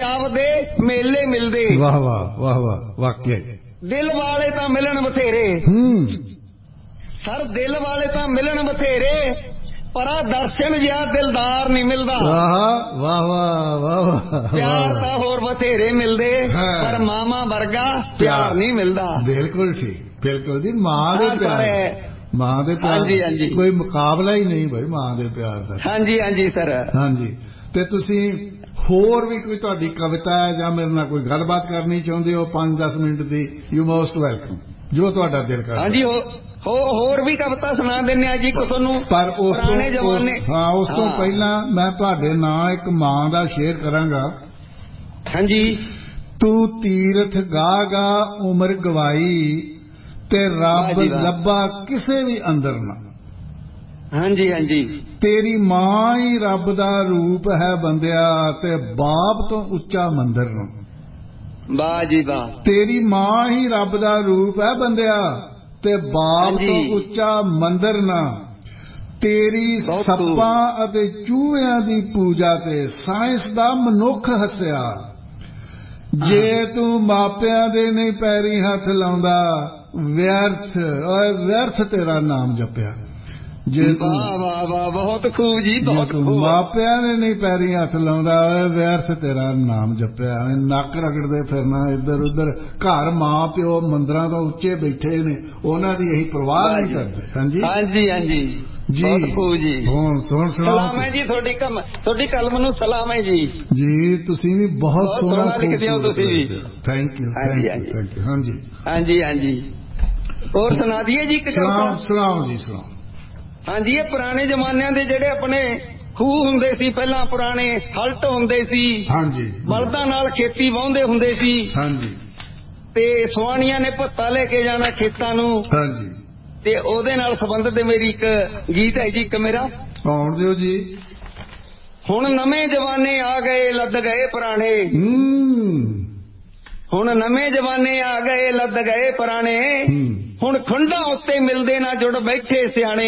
ਪੰਜਾਬ ਦੇ ਮੇਲੇ ਮਿਲਦੇ। ਵਾਹ ਵਾਹ ਵਾਹ ਵਾਹ, ਵਾਕਿਆ ਦਿਲ ਵਾਲੇ ਤਾਂ ਮਿਲਣ ਬਥੇਰੇ ਸਰ, ਦਿਲ ਵਾਲੇ ਤਾਂ ਮਿਲਣ ਬਥੇਰੇ, ਪਰ ਆ ਦਰਸ਼ਨ ਜਿਹਾ ਦਿਲਦਾਰ ਨਹੀਂ ਮਿਲਦਾ। ਵਾਹ ਵਾਹ ਵਾਹ ਵਾਹ, ਪਿਆਰ ਤਾਂ ਹੋਰ ਬਥੇਰੇ ਮਿਲਦੇ, ਪਰ ਮਾਮਾ ਵਰਗਾ ਪਿਆਰ ਨਹੀਂ ਮਿਲਦਾ। ਬਿਲਕੁਲ ਠੀਕ, ਬਿਲਕੁਲ ਜੀ। ਮਾਂ ਦੇ ਪਿਆਰ, ਮਾਂ ਦੇ ਪਿਆਰ ਕੋਈ ਮੁਕਾਬਲਾ ਹੀ ਨਹੀਂ ਭਾਈ, ਮਾਂ ਦੇ ਪਿਆਰ ਦਾ। ਹਾਂਜੀ ਹਾਂਜੀ ਸਰ। ਹਾਂਜੀ। ਤੇ ਤੁਸੀਂ ਹੋਰ ਵੀ ਕੋਈ ਤੁਹਾਡੀ ਕਵਿਤਾ ਹੈ ਜਾਂ ਮੇਰੇ ਨਾਲ ਕੋਈ ਗੱਲਬਾਤ ਕਰਨੀ ਚਾਹੁੰਦੇ ਹੋ 5-10 minute the, you most welcome, ਜੋ ਤੁਹਾਡਾ ਦਿਲ ਕਰਦਾ। ਹਾਂਜੀ, ਹੋਰ ਵੀ ਕਵਿਤਾ ਸੁਣਾ ਦਿੰਦੇ ਆ ਜੀ ਤੁਹਾਨੂੰ। ਪਰ ਉਸ ਤੋਂ ਪਹਿਲਾਂ ਮੈਂ ਤੁਹਾਡੇ ਨਾਂ ਇੱਕ ਮਾਂ ਦਾ ਸ਼ੇਰ ਕਰਾਂਗਾ। ਹਾਂਜੀ। ਤੂੰ ਤੀਰਥ ਗਾ ਉਮਰ ਗਵਾਈ, ਤੇ ਰੱਬ ਲੱਭਾ ਕਿਸੇ ਵੀ ਅੰਦਰ ਨਾ। ਹਾਂਜੀ ਹਾਂਜੀ। ਤੇਰੀ ਮਾਂ ਹੀ ਰੱਬ ਦਾ ਰੂਪ ਹੈ ਬੰਦਿਆ, ਤੇ ਬਾਪ ਤੋਂ ਉੱਚਾ ਮੰਦਰ ਨੂੰ। ਵਾਹ ਜੀ ਵਾਹ। ਤੇਰੀ ਮਾਂ ਹੀ ਰੱਬ ਦਾ ਰੂਪ ਹੈ ਬੰਦਿਆ, ਤੇ ਬਾਪ ਤੋਂ ਉੱਚਾ ਮੰਦਰ ਨਾ। ਤੇਰੀ ਸੱਪਾਂ ਅਤੇ ਚੂਹਿਆਂ ਦੀ ਪੂਜਾ ਤੇ ਸਾਇੰਸ ਦਾ ਮਨੁੱਖ ਹੱਸਿਆ। ਜੇ ਤੂੰ ਮਾਪਿਆਂ ਦੇ ਨਹੀਂ ਪੈਰੀ ਹੱਥ ਲਾਉਂਦਾ, ਵਿਅਰਥ ਤੇਰਾ ਨਾਮ ਜਪਿਆ। ਜੇ ਤੂੰ ਬਹੁਤ ਖੂਬ ਜੀ, ਬਹੁਤ ਖੂਬ। ਮਾਪਿਆਂ ਨੇ ਨਹੀਂ ਪੈਰੀ ਹੱਥ ਲਾਉਂਦਾ, ਵਿਅਰਥ ਤੇਰਾ ਨਾਮ ਜਪਿਆ। ਨੱਕ ਰਗੜਦੇ ਫਿਰਨਾ ਇੱਧਰ ਉੱਧਰ, ਘਰ ਮਾਂ ਪਿਓ ਮੰਦਰਾਂ ਤੋਂ ਉੱਚੇ ਬੈਠੇ ਨੇ, ਉਹਨਾਂ ਦੀ ਇਹੀ ਪਰਵਾਹ ਨਹੀਂ ਕਰਦੇ। ਹਾਂਜੀ ਹਾਂਜੀ ਹਾਂਜੀ ਜੀ, ਖੂਬ ਜੀ। ਹੁਣ ਸਲਾਮ ਹੈ ਜੀ, ਤੁਹਾਡੀ ਕਲਮ ਨੂੰ ਸਲਾਮ ਹੈ ਜੀ। ਜੀ ਤੁਸੀਂ ਵੀ ਬਹੁਤ ਸੋਹਣਾ ਲਿਖਦੇ ਹੋ ਤੁਸੀਂ ਵੀ। Thank you thank you thank you. ਹਾਂਜੀ ਹਾਂਜੀ ਹਾਂਜੀ। ਹੋਰ ਸੁਣਾ ਦਈਏ ਜੀ। ਸੁਣਾਓ ਜੀ, ਸੁਣਾਓ। ਹਾਂਜੀ, ਇਹ ਪੁਰਾਣੇ ਜ਼ਮਾਨਿਆਂ ਦੇ ਜਿਹੜੇ ਆਪਣੇ ਖੂਹ ਹੁੰਦੇ ਸੀ, ਪਹਿਲਾਂ ਪੁਰਾਣੇ ਹਲਟ ਹੁੰਦੇ ਸੀ। ਹਾਂਜੀ। ਬਲਦਾਂ ਨਾਲ ਖੇਤੀ ਵਾਹੁੰਦੇ ਹੁੰਦੇ ਸੀ। ਹਾਂਜੀ। ਤੇ ਸੁਆਣੀਆਂ ਨੇ ਭੱਤਾ ਲੈ ਕੇ ਜਾਣਾ ਖੇਤਾਂ ਨੂੰ। ਹਾਂਜੀ। ਤੇ ਉਹਦੇ ਨਾਲ ਸੰਬੰਧਿਤ ਮੇਰੀ ਇੱਕ ਗੀਤ ਹੈ ਜੀ, ਇੱਕ ਮੇਰਾ। ਆਉਣ ਦਿਓ ਜੀ। ਹੁਣ ਨਵੇਂ ਜਮਾਨੇ ਆ ਗਏ, ਲੱਦ ਗਏ ਪੁਰਾਣੇ। ਹੁਣ ਨਵੇਂ ਜਮਾਨੇ ਆ ਗਏ, ਲੱਦ ਗਏ ਪੁਰਾਣੇ। ਹੁਣ ਖੁੰਡਾਂ ਉੱਤੇ ਮਿਲਦੇ ਨਾ ਜੁੜ ਬੈਠੇ ਸਿਆਣੇ।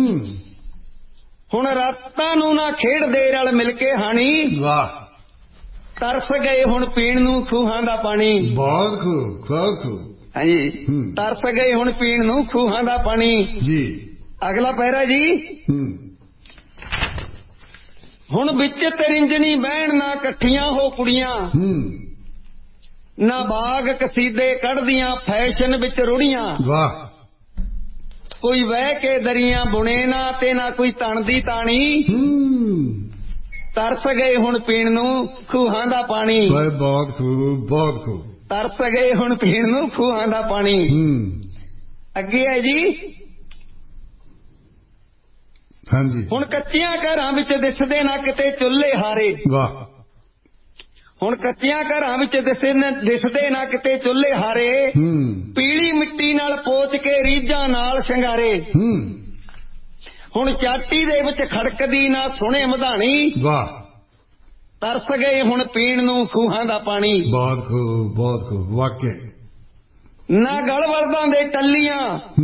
ਹੁਣ ਰਾਤਾਂ ਨੂੰ ਨਾ ਖੇਡਦੇ ਰਲ ਮਿਲ ਕੇ ਹਾਣੀ। ਵਾਹ। ਤਰਸ ਗਏ ਹੁਣ ਪੀਣ ਨੂੰ ਖੂਹਾਂ ਦਾ ਪਾਣੀ। ਬਹੁਤ ਖੂਬ, ਬਹੁਤ ਖੂਬ। ਹਾਂਜੀ, ਤਰਸ ਗਏ ਹੁਣ ਪੀਣ ਨੂੰ ਖੂਹਾਂ ਦਾ ਪਾਣੀ ਜੀ। ਅਗਲਾ ਪਹਿਰਾ ਜੀ। ਹੁਣ ਵਿੱਚ ਤਰਿੰਜਣੀ ਬਹਿਣ ਨਾ ਇਕੱਠੀਆਂ ਹੋ ਕੁੜੀਆਂ, ਨਾ ਬਾਗ ਕਸੀਦੇ ਕੱਢਦੀਆਂ ਫੈਸ਼ਨ ਵਿੱਚ ਰੁੜੀਆਂ। ਵਾਹ। ਕੋਈ ਵਹਿ ਕੇ ਦਰੀਆਂ ਬੁਣੇ ਨਾ, ਤੇ ਨਾ ਕੋਈ ਤਣ ਦੀ ਤਾਣੀ। ਤਰਸ ਗਏ ਹੁਣ ਪੀਣ ਨੂੰ ਖੂਹਾਂ ਦਾ ਪਾਣੀ। ਬਹੁਤ ਖੂਬ, ਬਹੁਤ ਖੂਬ। ਤਰਸ ਗਏ ਹੁਣ ਪੀਣ ਨੂੰ ਖੂਹਾਂ ਦਾ ਪਾਣੀ। ਅੱਗੇ ਹੈ ਜੀ। ਹਾਂਜੀ। ਹੁਣ ਕੱਚੀਆਂ ਘਰਾਂ ਵਿੱਚ ਦਿਸਦੇ ਨਾ ਕਿਤੇ ਚੁੱਲ੍ਹੇ ਹਾਰੇ। ਵਾਹ। ਹੁਣ ਕੱਚੀਆਂ ਘਰਾਂ ਵਿੱਚ ਦਿਸਦੇ ਨਾ ਕਿਤੇ ਚੁੱਲ੍ਹੇ ਹਾਰੇ। ਪੀਲੀ ਮਿੱਟੀ ਨਾਲ ਪੋਚ ਕੇ ਰੀਝਾਂ ਨਾਲ ਸ਼ਿੰਗਾਰੇ। ਹੁਣ ਚਾਟੀ ਦੇ ਵਿੱਚ ਖੜਕਦੀ ਨਾ ਸੁਣੇ ਮਧਾਣੀ। ਵਾਹ। ਤਰਸ ਗਏ ਹੁਣ ਪੀਣ ਨੂੰ ਖੂਹਾਂ ਦਾ ਪਾਣੀ। ਬਹੁਤ ਖੂਬ, ਬਹੁਤ ਖੂਬ, ਵਾਕਿਆ। ਨਾ ਗਲ ਬਲਦਾਂ ਦੇ ਟੱਲੀਆਂ,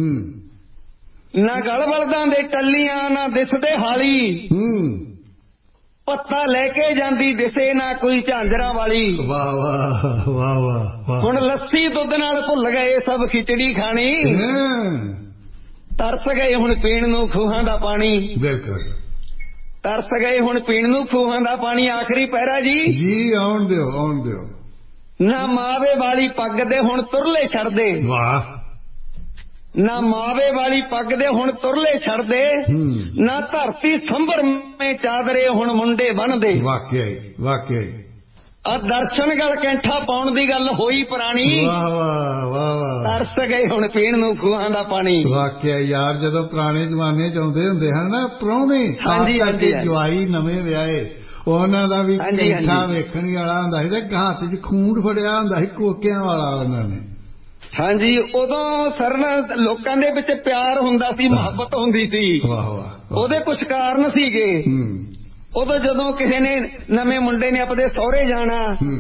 ਨਾ ਗਲ ਬਲਦਾਂ ਦੇ ਟੱਲੀਆਂ, ਨਾ ਦਿਸਦੇ ਹਾਲੀ। ਪੱਤਾ ਲੈ ਕੇ ਜਾਂਦੀ ਦਿਸੇ ਨਾ ਕੋਈ ਝਾਂਜਰਾਂ ਵਾਲੀ। ਵਾਹ ਵਾਹ ਵਾਹ ਵਾਹ। ਹੁਣ ਲੱਸੀ ਦੁੱਧ ਨਾਲ ਭੁੱਲ ਗਏ ਸਭ ਖਿਚੜੀ ਖਾਣੀ। ਤਰਸ ਗਏ ਹੁਣ ਪੀਣ ਨੂੰ ਖੂਹਾਂ ਦਾ ਪਾਣੀ। ਬਿਲਕੁਲ। ਤਰਸ ਗਏ ਹੁਣ ਪੀਣ ਨੂੰ ਖੂਹਾਂ ਦਾ ਪਾਣੀ। ਆਖਰੀ ਪਹਿਰਾ ਜੀ। ਜੀ ਆਉਣ ਦਿਓ, ਆਉਣ ਦਿਓ। ਨਾ ਮਾਵੇ ਵਾਲੀ ਪੱਗ ਦੇ ਹੁਣ ਤੁਰਲੇ ਛੱਡਦੇ। ਵਾਹ। ਨਾ ਮਾਵੇ ਵਾਲੀ ਪੱਗ ਦੇ ਹੁਣ ਤੁਰਲੇ ਛੱਡਦੇ, ਨਾ ਧਰਤੀ ਸੰਭਰ ਮੇ ਚਾਦਰੇ ਹੁਣ ਮੁੰਡੇ ਬੰਨਦੇ। ਵਾਕਿਆ ਵਾਕਿਆ। ਆ ਦਰਸ਼ਨ ਗਲ ਕੈਂਠਾ ਪਾਉਣ ਦੀ ਗੱਲ ਹੋਈ ਪੁਰਾਣੀ। ਵਾਹ ਵਾਹ ਵਾਹ। ਤਰਸ ਗਏ ਹੁਣ ਪੀਣ ਨੂੰ ਖੂਹਾਂ ਦਾ ਪਾਣੀ। ਵਾਕਿਆ ਯਾਰ, ਜਦੋਂ ਪੁਰਾਣੇ ਜ਼ਮਾਨੇ ਚ ਆਉਂਦੇ ਹੁੰਦੇ ਹਨ ਨਾ ਪ੍ਰਾਹੁਣੇ, ਜਵਾਈ ਨਵੇਂ ਵਿਆਹੇ, ਉਹਨਾਂ ਦਾ ਵੀ ਕੈਂਠਾ ਵੇਖਣ ਵਾਲਾ ਹੁੰਦਾ ਸੀ, ਤੇ ਹੱਥ ਚ ਖੂੰਡ ਫੜਿਆ ਹੁੰਦਾ ਸੀ ਕੋਕਿਆਂ ਵਾਲਾ ਉਹਨਾਂ ਨੇ। ਹਾਂਜੀ, ਉਦੋਂ ਸਰ ਲੋਕਾਂ ਦੇ ਵਿੱਚ ਪਿਆਰ ਹੁੰਦਾ ਸੀ, ਮੁਹੱਬਤ ਹੁੰਦੀ ਸੀ। ਉਹਦੇ ਕੁਛ ਕਾਰਨ ਸੀਗੇ। ਉਦੋਂ ਜਦੋਂ ਕਿਸੇ ਨੇ ਨਵੇਂ ਮੁੰਡੇ ਨੇ ਆਪਣੇ ਸਹੁਰੇ ਜਾਣਾ,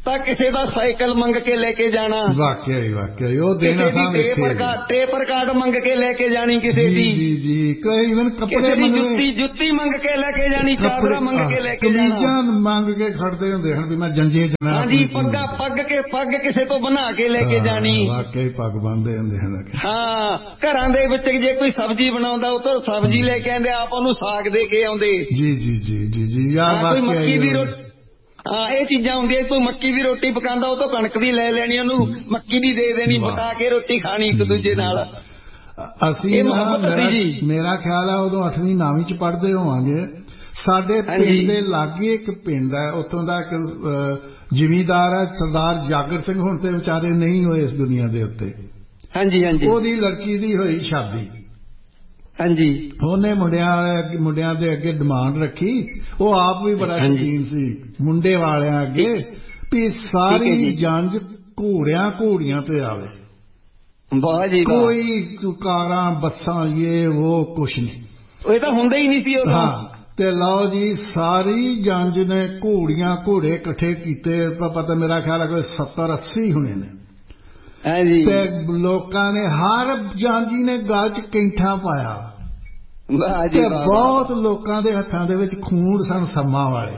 ਤਾਂ ਕਿਸੇ ਦਾ ਸਾਈਕਲ ਮੰਗ ਕੇ ਲੈ ਕੇ ਜਾਣਾ। ਵਾਕਿਆ ਹੀ ਉਹ ਦੇਣਾ ਸਾਹਮਣੇ ਟੇਪ ਰਿਕਾਰਡ ਮੰਗ ਕੇ ਲੈ ਕੇ ਜਾਣੀ ਕਿਸੇ ਦੀ। ਜੀ ਕੋਈ ਇਵਨ ਕੱਪੜੇ ਜੁੱਤੀ ਮੰਗ ਕੇ ਲੈ ਕੇ ਜਾਣੀ, ਚਾਦਰਾ ਮੰਗ ਕੇ ਲੈ ਕੇ ਜਾਣਾ, ਕਮੀਜ਼ਾਂ ਮੰਗ ਕੇ ਖੜਦੇ ਹੁੰਦੇ ਹਨ ਵੀ ਮੈਂ ਜੰਜੇ ਜਾਣਾ। ਹਾਂਜੀ, ਪੱਗ ਕਿਸੇ ਤੋਂ ਬਣਾ ਕੇ ਲੈ ਕੇ ਜਾਣੀ। ਵਾਕਿਆ ਹੀ ਪੱਗ ਬੰਨ੍ਹਦੇ ਹੁੰਦੇ ਹਨ। ਹਾਂ, ਘਰਾਂ ਦੇ ਵਿੱਚ ਜੇ ਕੋਈ ਸਬਜ਼ੀ ਬਣਾਉਂਦਾ ਉਹ ਤੋਂ ਸਬਜ਼ੀ ਲੈ ਕੇ ਆਉਂਦੇ, ਆਪ ਉਹਨੂੰ ਸਾਗ ਦੇ ਕੇ ਆਉਂਦੇ। ਜੀ ਯਾਰ ਕੋਈ ਮੱਕੀ ਦੀ ਰੋਟੀ, ਹਾਂ ਇਹ ਚੀਜ਼ਾਂ ਹੁੰਦੀਆਂ। ਕੋਈ ਮੱਕੀ ਦੀ ਰੋਟੀ ਪਕਾਉਂਦਾ ਉਹ ਤੋਂ ਕਣਕ ਦੀ ਲੈ ਲੈਣੀ, ਉਹਨੂੰ ਮੱਕੀ ਦੀ ਦੇ ਦੇਣੀ, ਪਕਾ ਕੇ ਰੋਟੀ ਖਾਣੀ ਇੱਕ ਦੂਜੇ ਨਾਲ। ਅਸੀਂ ਮੇਰਾ ਖਿਆਲ ਹੈ ਉਦੋਂ 8ਵੀਂ 9ਵੀਂ ਚ ਪੜ੍ਹਦੇ ਹੋਵਾਂਗੇ। ਸਾਡੇ ਪਿੰਡ ਦੇ ਲਾਗੇ ਇੱਕ ਪਿੰਡ ਹੈ, ਉੱਥੋਂ ਦਾ ਇੱਕ ਜ਼ਿਮੀਂਦਾਰ ਹੈ ਸਰਦਾਰ ਜਾਗਰ ਸਿੰਘ, ਹੁਣ ਤੇ ਵਿਚਾਰੇ ਨਹੀਂ ਹੋਏ ਇਸ ਦੁਨੀਆ ਦੇ ਉੱਤੇ। ਹਾਂਜੀ, ਉਹਦੀ ਲੜਕੀ ਦੀ ਹੋਈ ਸ਼ਾਦੀ। ਹਾਂਜੀ, ਉਹਨੇ ਮੁੰਡਿਆਂ ਦੇ ਅੱਗੇ ਡਿਮਾਂਡ ਰੱਖੀ। ਉਹ ਆਪ ਵੀ ਬੜਾ ਸ਼ੌਕੀਨ ਸੀ ਮੁੰਡੇ ਵਾਲਿਆਂ ਅੱਗੇ ਵੀ ਸਾਰੀ ਜੰਜ ਘੋੜੀਆਂ ਤੇ ਆਵੇ। ਵਾਹ ਜੀ, ਕੋਈ ਕਾਰਾਂ ਬੱਸਾਂ ਉਹ ਕੁਛ ਨਹੀਂ, ਇਹ ਤਾਂ ਹੁੰਦਾ ਹੀ ਨਹੀਂ ਸੀ ਉਹ। ਹਾਂ, ਤੇ ਲਓ ਜੀ ਸਾਰੀ ਜੰਜ ਨੇ ਘੋੜੇ ਇਕੱਠੇ ਕੀਤੇ। ਪਤਾ ਮੇਰਾ ਖਿਆਲ ਹੈ ਕੋਈ 70-80 ਹੋਣੇ ਨੇ। ਤੇ ਲੋਕਾਂ ਨੇ ਹਰ ਜਾਂਜੀ ਨੇ ਗਲ ਚ ਕੈਂਠਾ ਪਾਇਆ। ਤੇ ਬਹੁਤ ਲੋਕਾਂ ਦੇ ਹੱਥਾਂ ਦੇ ਵਿੱਚ ਖੂਨ ਸਨ ਸੰਮਾਂ ਵਾਲੇ।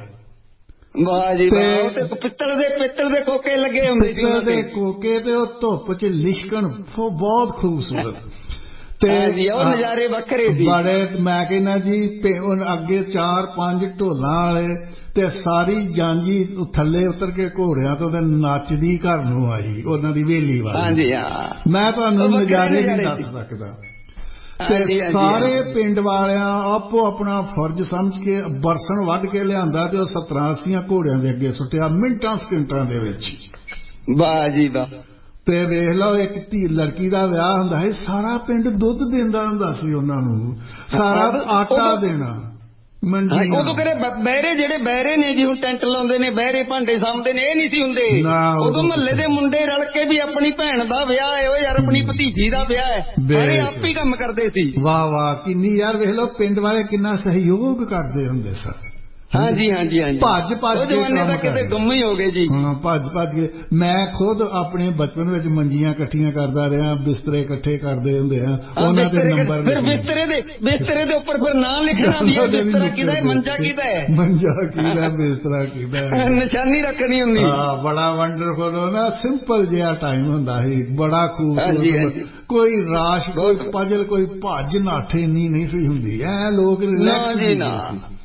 ਪਿੱਤਲ ਦੇ ਕੋਕੇ ਲੱਗੇ ਹੁੰਦੇ, ਪਿੱਤਲ ਦੇ ਕੋਕੇ, ਤੇ ਉਹ ਧੁੱਪ ਚ ਲਿਸ਼ਕਣ ਬਹੁਤ ਖੂਬਸੂਰਤ। ਤੇ ਉਹ ਨਜ਼ਾਰੇ ਵੱਖਰੇ ਸੀ ਬੜੇ। ਮੈਂ ਕਹਿੰਦਾ ਜੀ ਅੱਗੇ 4-5 ਢੋਲਾਂ ਵਾਲੇ ਤੇ ਸਾਰੀ ਜਾਂਜੀ ਥੱਲੇ ਉਤਰ ਕੇ ਘੋੜਿਆਂ ਤੋਂ ਨੱਚਦੀ ਘਰ ਨੂੰ ਆਈ, ਉਹਨਾਂ ਦੀ ਵੇਲੀ ਵਾਲੀ। ਮੈਂ ਤੁਹਾਨੂੰ ਨਜ਼ਾਰੇ ਨਹੀਂ ਦੱਸ ਸਕਦਾ। ਤੇ ਸਾਰੇ ਪਿੰਡ ਵਾਲਿਆਂ ਆਪੋ ਆਪਣਾ ਫਰਜ਼ ਸਮਝ ਕੇ ਬਰਸਨ ਵੱਢ ਕੇ ਲਿਆਂਦਾ ਤੇ ਉਹ 70-80 ਘੋੜਿਆਂ ਦੇ ਅੱਗੇ ਸੁੱਟਿਆ ਮਿੰਟਾਂ ਸਕਿੰਟਾਂ ਦੇ ਵਿੱਚ। ਵਾਹ ਜੀ ਵਾਹ। ਤੇ ਵੇਖ ਲਓ, ਇੱਕ ਲੜਕੀ ਦਾ ਵਿਆਹ ਹੁੰਦਾ ਹੈ, ਸਾਰਾ ਪਿੰਡ ਦੁੱਧ ਦਿੰਦਾ ਹੁੰਦਾ ਸੀ ਉਹਨਾਂ ਨੂੰ, ਸਾਰਾ ਆਟਾ ਦੇਣਾ। ਉਦੋਂ ਕਿਹੜੇ ਬਹਿਰੇ, ਜਿਹੜੇ ਬਹਿਰੇ ਨੇ ਜੀ ਹੁਣ ਟੈਂਟ ਲਾਉਂਦੇ ਨੇ, ਬਹਿਰੇ ਭਾਂਡੇ ਸਾਂਭਦੇ ਨੇ, ਇਹ ਨਹੀਂ ਸੀ ਹੁੰਦੇ। ਉਦੋਂ ਮਹੱਲੇ ਦੇ ਮੁੰਡੇ ਰਲ ਕੇ ਵੀ ਆਪਣੀ ਭੈਣ ਦਾ ਵਿਆਹ ਹੈ, ਉਹ ਯਾਰ ਆਪਣੀ ਭਤੀਜੀ ਦਾ ਵਿਆਹ ਹੈ, ਸਾਰੇ ਆਪ ਹੀ ਕੰਮ ਕਰਦੇ ਸੀ। ਵਾਹ ਕਿੰਨੀ ਯਾਰ ਵੇਖ ਲਓ ਪਿੰਡ ਵਾਲੇ ਕਿੰਨਾ ਸਹਿਯੋਗ ਕਰਦੇ ਹੁੰਦੇ ਸਨ। ਹਾਂਜੀ ਭੱਜ ਕੇ ਕੰਮ ਕਿਤੇ ਗੁੰਮ ਹੀ ਹੋ ਗਏ ਜੀ। ਹਾਂ, ਭੱਜ ਕੇ। ਮੈਂ ਖੁਦ ਆਪਣੇ ਬਚਪਨ ਵਿੱਚ ਮੰਜੀਆਂ ਇਕੱਠੀਆਂ ਕਰਦਾ ਰਿਹਾ, ਬਿਸਤਰੇ ਇਕੱਠੇ ਕਰਦੇ ਹੁੰਦੇ ਆ, ਉਹਨਾਂ ਦੇ ਨੰਬਰ ਫਿਰ ਬਿਸਤਰੇ ਦੇ ਉੱਪਰ ਫਿਰ ਨਾਂ ਲਿਖਣਾ ਵੀ ਹੈ, ਬਿਸਤਰਾ ਕਿਹਦਾ ਹੈ, ਮੰਜਾ ਕਿਹਦਾ ਹੈ, ਬਿਸਤਰਾ ਕਿਹਦਾ ਹੈ, ਨਿਸ਼ਾਨੀ ਰੱਖਣੀ ਹੁੰਦੀ। ਹਾਂ, ਬੜਾ ਵੰਡਰਫੁਲ ਨਾ, ਸਿੰਪਲ ਜਿਹਾ ਟਾਈਮ ਹੁੰਦਾ ਸੀ, ਬੜਾ ਖੂਬਸੂਰਤ। ਕੋਈ ਰਾਸ਼, ਕੋਈ ਪਜਲ, ਕੋਈ ਭੱਜ ਨਾਠੇ ਨਹੀਂ ਸੀ ਹੁੰਦੀ। ਐ ਲੋਕ ਰਿਲੈਕਸ ਸੀ।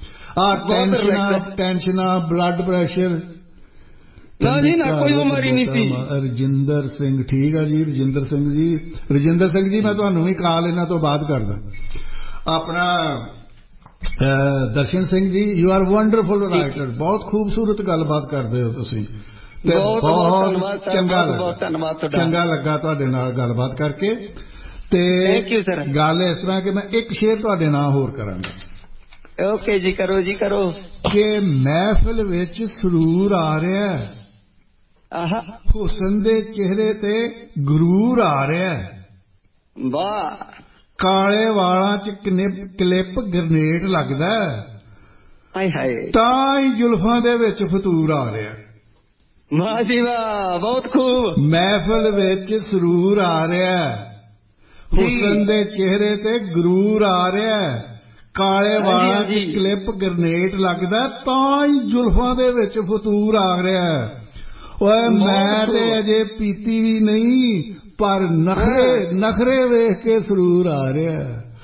ਟੈਨਸ਼ਨਾਂ, ਬਲੱਡ ਪ੍ਰੈਸ਼ਰ, ਕੋਈ ਬਿਮਾਰੀ ਨਹੀਂ ਸੀ। ਰਜਿੰਦਰ ਸਿੰਘ, ਠੀਕ ਆ ਜੀ, ਰਜਿੰਦਰ ਸਿੰਘ ਜੀ ਮੈਂ ਤੁਹਾਨੂੰ ਵੀ ਕਾਲ ਇਹਨਾਂ ਤੋਂ ਬਾਅਦ ਕਰਦਾ। ਆਪਣਾ Darshan Singh ji, you are wonderful writer, ਬਹੁਤ ਖੂਬਸੂਰਤ ਗੱਲਬਾਤ ਕਰਦੇ ਹੋ ਤੁਸੀਂ, ਤੇ ਬਹੁਤ ਚੰਗਾ ਲੱਗਾ ਤੁਹਾਡੇ ਨਾਲ ਗੱਲਬਾਤ ਕਰਕੇ। ਤੇ ਗੱਲ ਇਸ ਤਰ੍ਹਾਂ ਕਿ ਮੈਂ ਇੱਕ ਸ਼ੇਰ ਤੁਹਾਡੇ ਨਾਲ ਹੋਰ ਕਰਾਂਗਾ। ਓਕੇ ਜੀ, ਕਰੋ ਜੀ, ਕਰੋ। ਕਿ ਮਹਿਫਿਲ ਵਿੱਚ ਸਰੂਰ ਆ ਰਿਹਾ, ਹੁਸਨ ਦੇ ਚਿਹਰੇ ਤੇ ਗਰੂਰ ਆ ਰਿਹਾ। ਵਾਹ। ਕਾਲੇ ਵਾਲਾਂ ਚ ਕਲਿੱਪ ਗਰਨੇਟ ਲੱਗਦਾ, ਹਾਏ ਤਾਂ ਹੀ ਜ਼ੁਲਫਾਂ ਦੇ ਵਿੱਚ ਫਤੂਰ ਆ ਰਿਹਾ। ਵਾਹ ਜੀ ਵਾਹ, ਬਹੁਤ ਖੂਬ। ਮਹਿਫਿਲ ਵਿੱਚ ਸਰੂਰ ਆ ਰਿਹਾ, ਹੁਸਨ ਦੇ ਚਿਹਰੇ ਤੇ ਗਰੂਰ ਆ ਰਿਹਾ, ਕਾਲੇ ਵਾਲਾਂ ਚ ਕਲਿੱਪ ਗਰਨੇਟ ਲੱਗਦਾ, ਤਾਂ ਹੀ ਜ਼ੁਲਫਾਂ ਦੇ ਵਿੱਚ ਫਤੂਰ ਆ ਰਿਹਾ। ਓਏ ਮੈਂ ਤੇ ਅਜੇ ਪੀਤੀ ਵੀ ਨਹੀਂ, ਪਰ ਨਖਰੇ ਵੇਖ ਕੇ ਸਰੂਰ ਆ ਰਿਹਾ।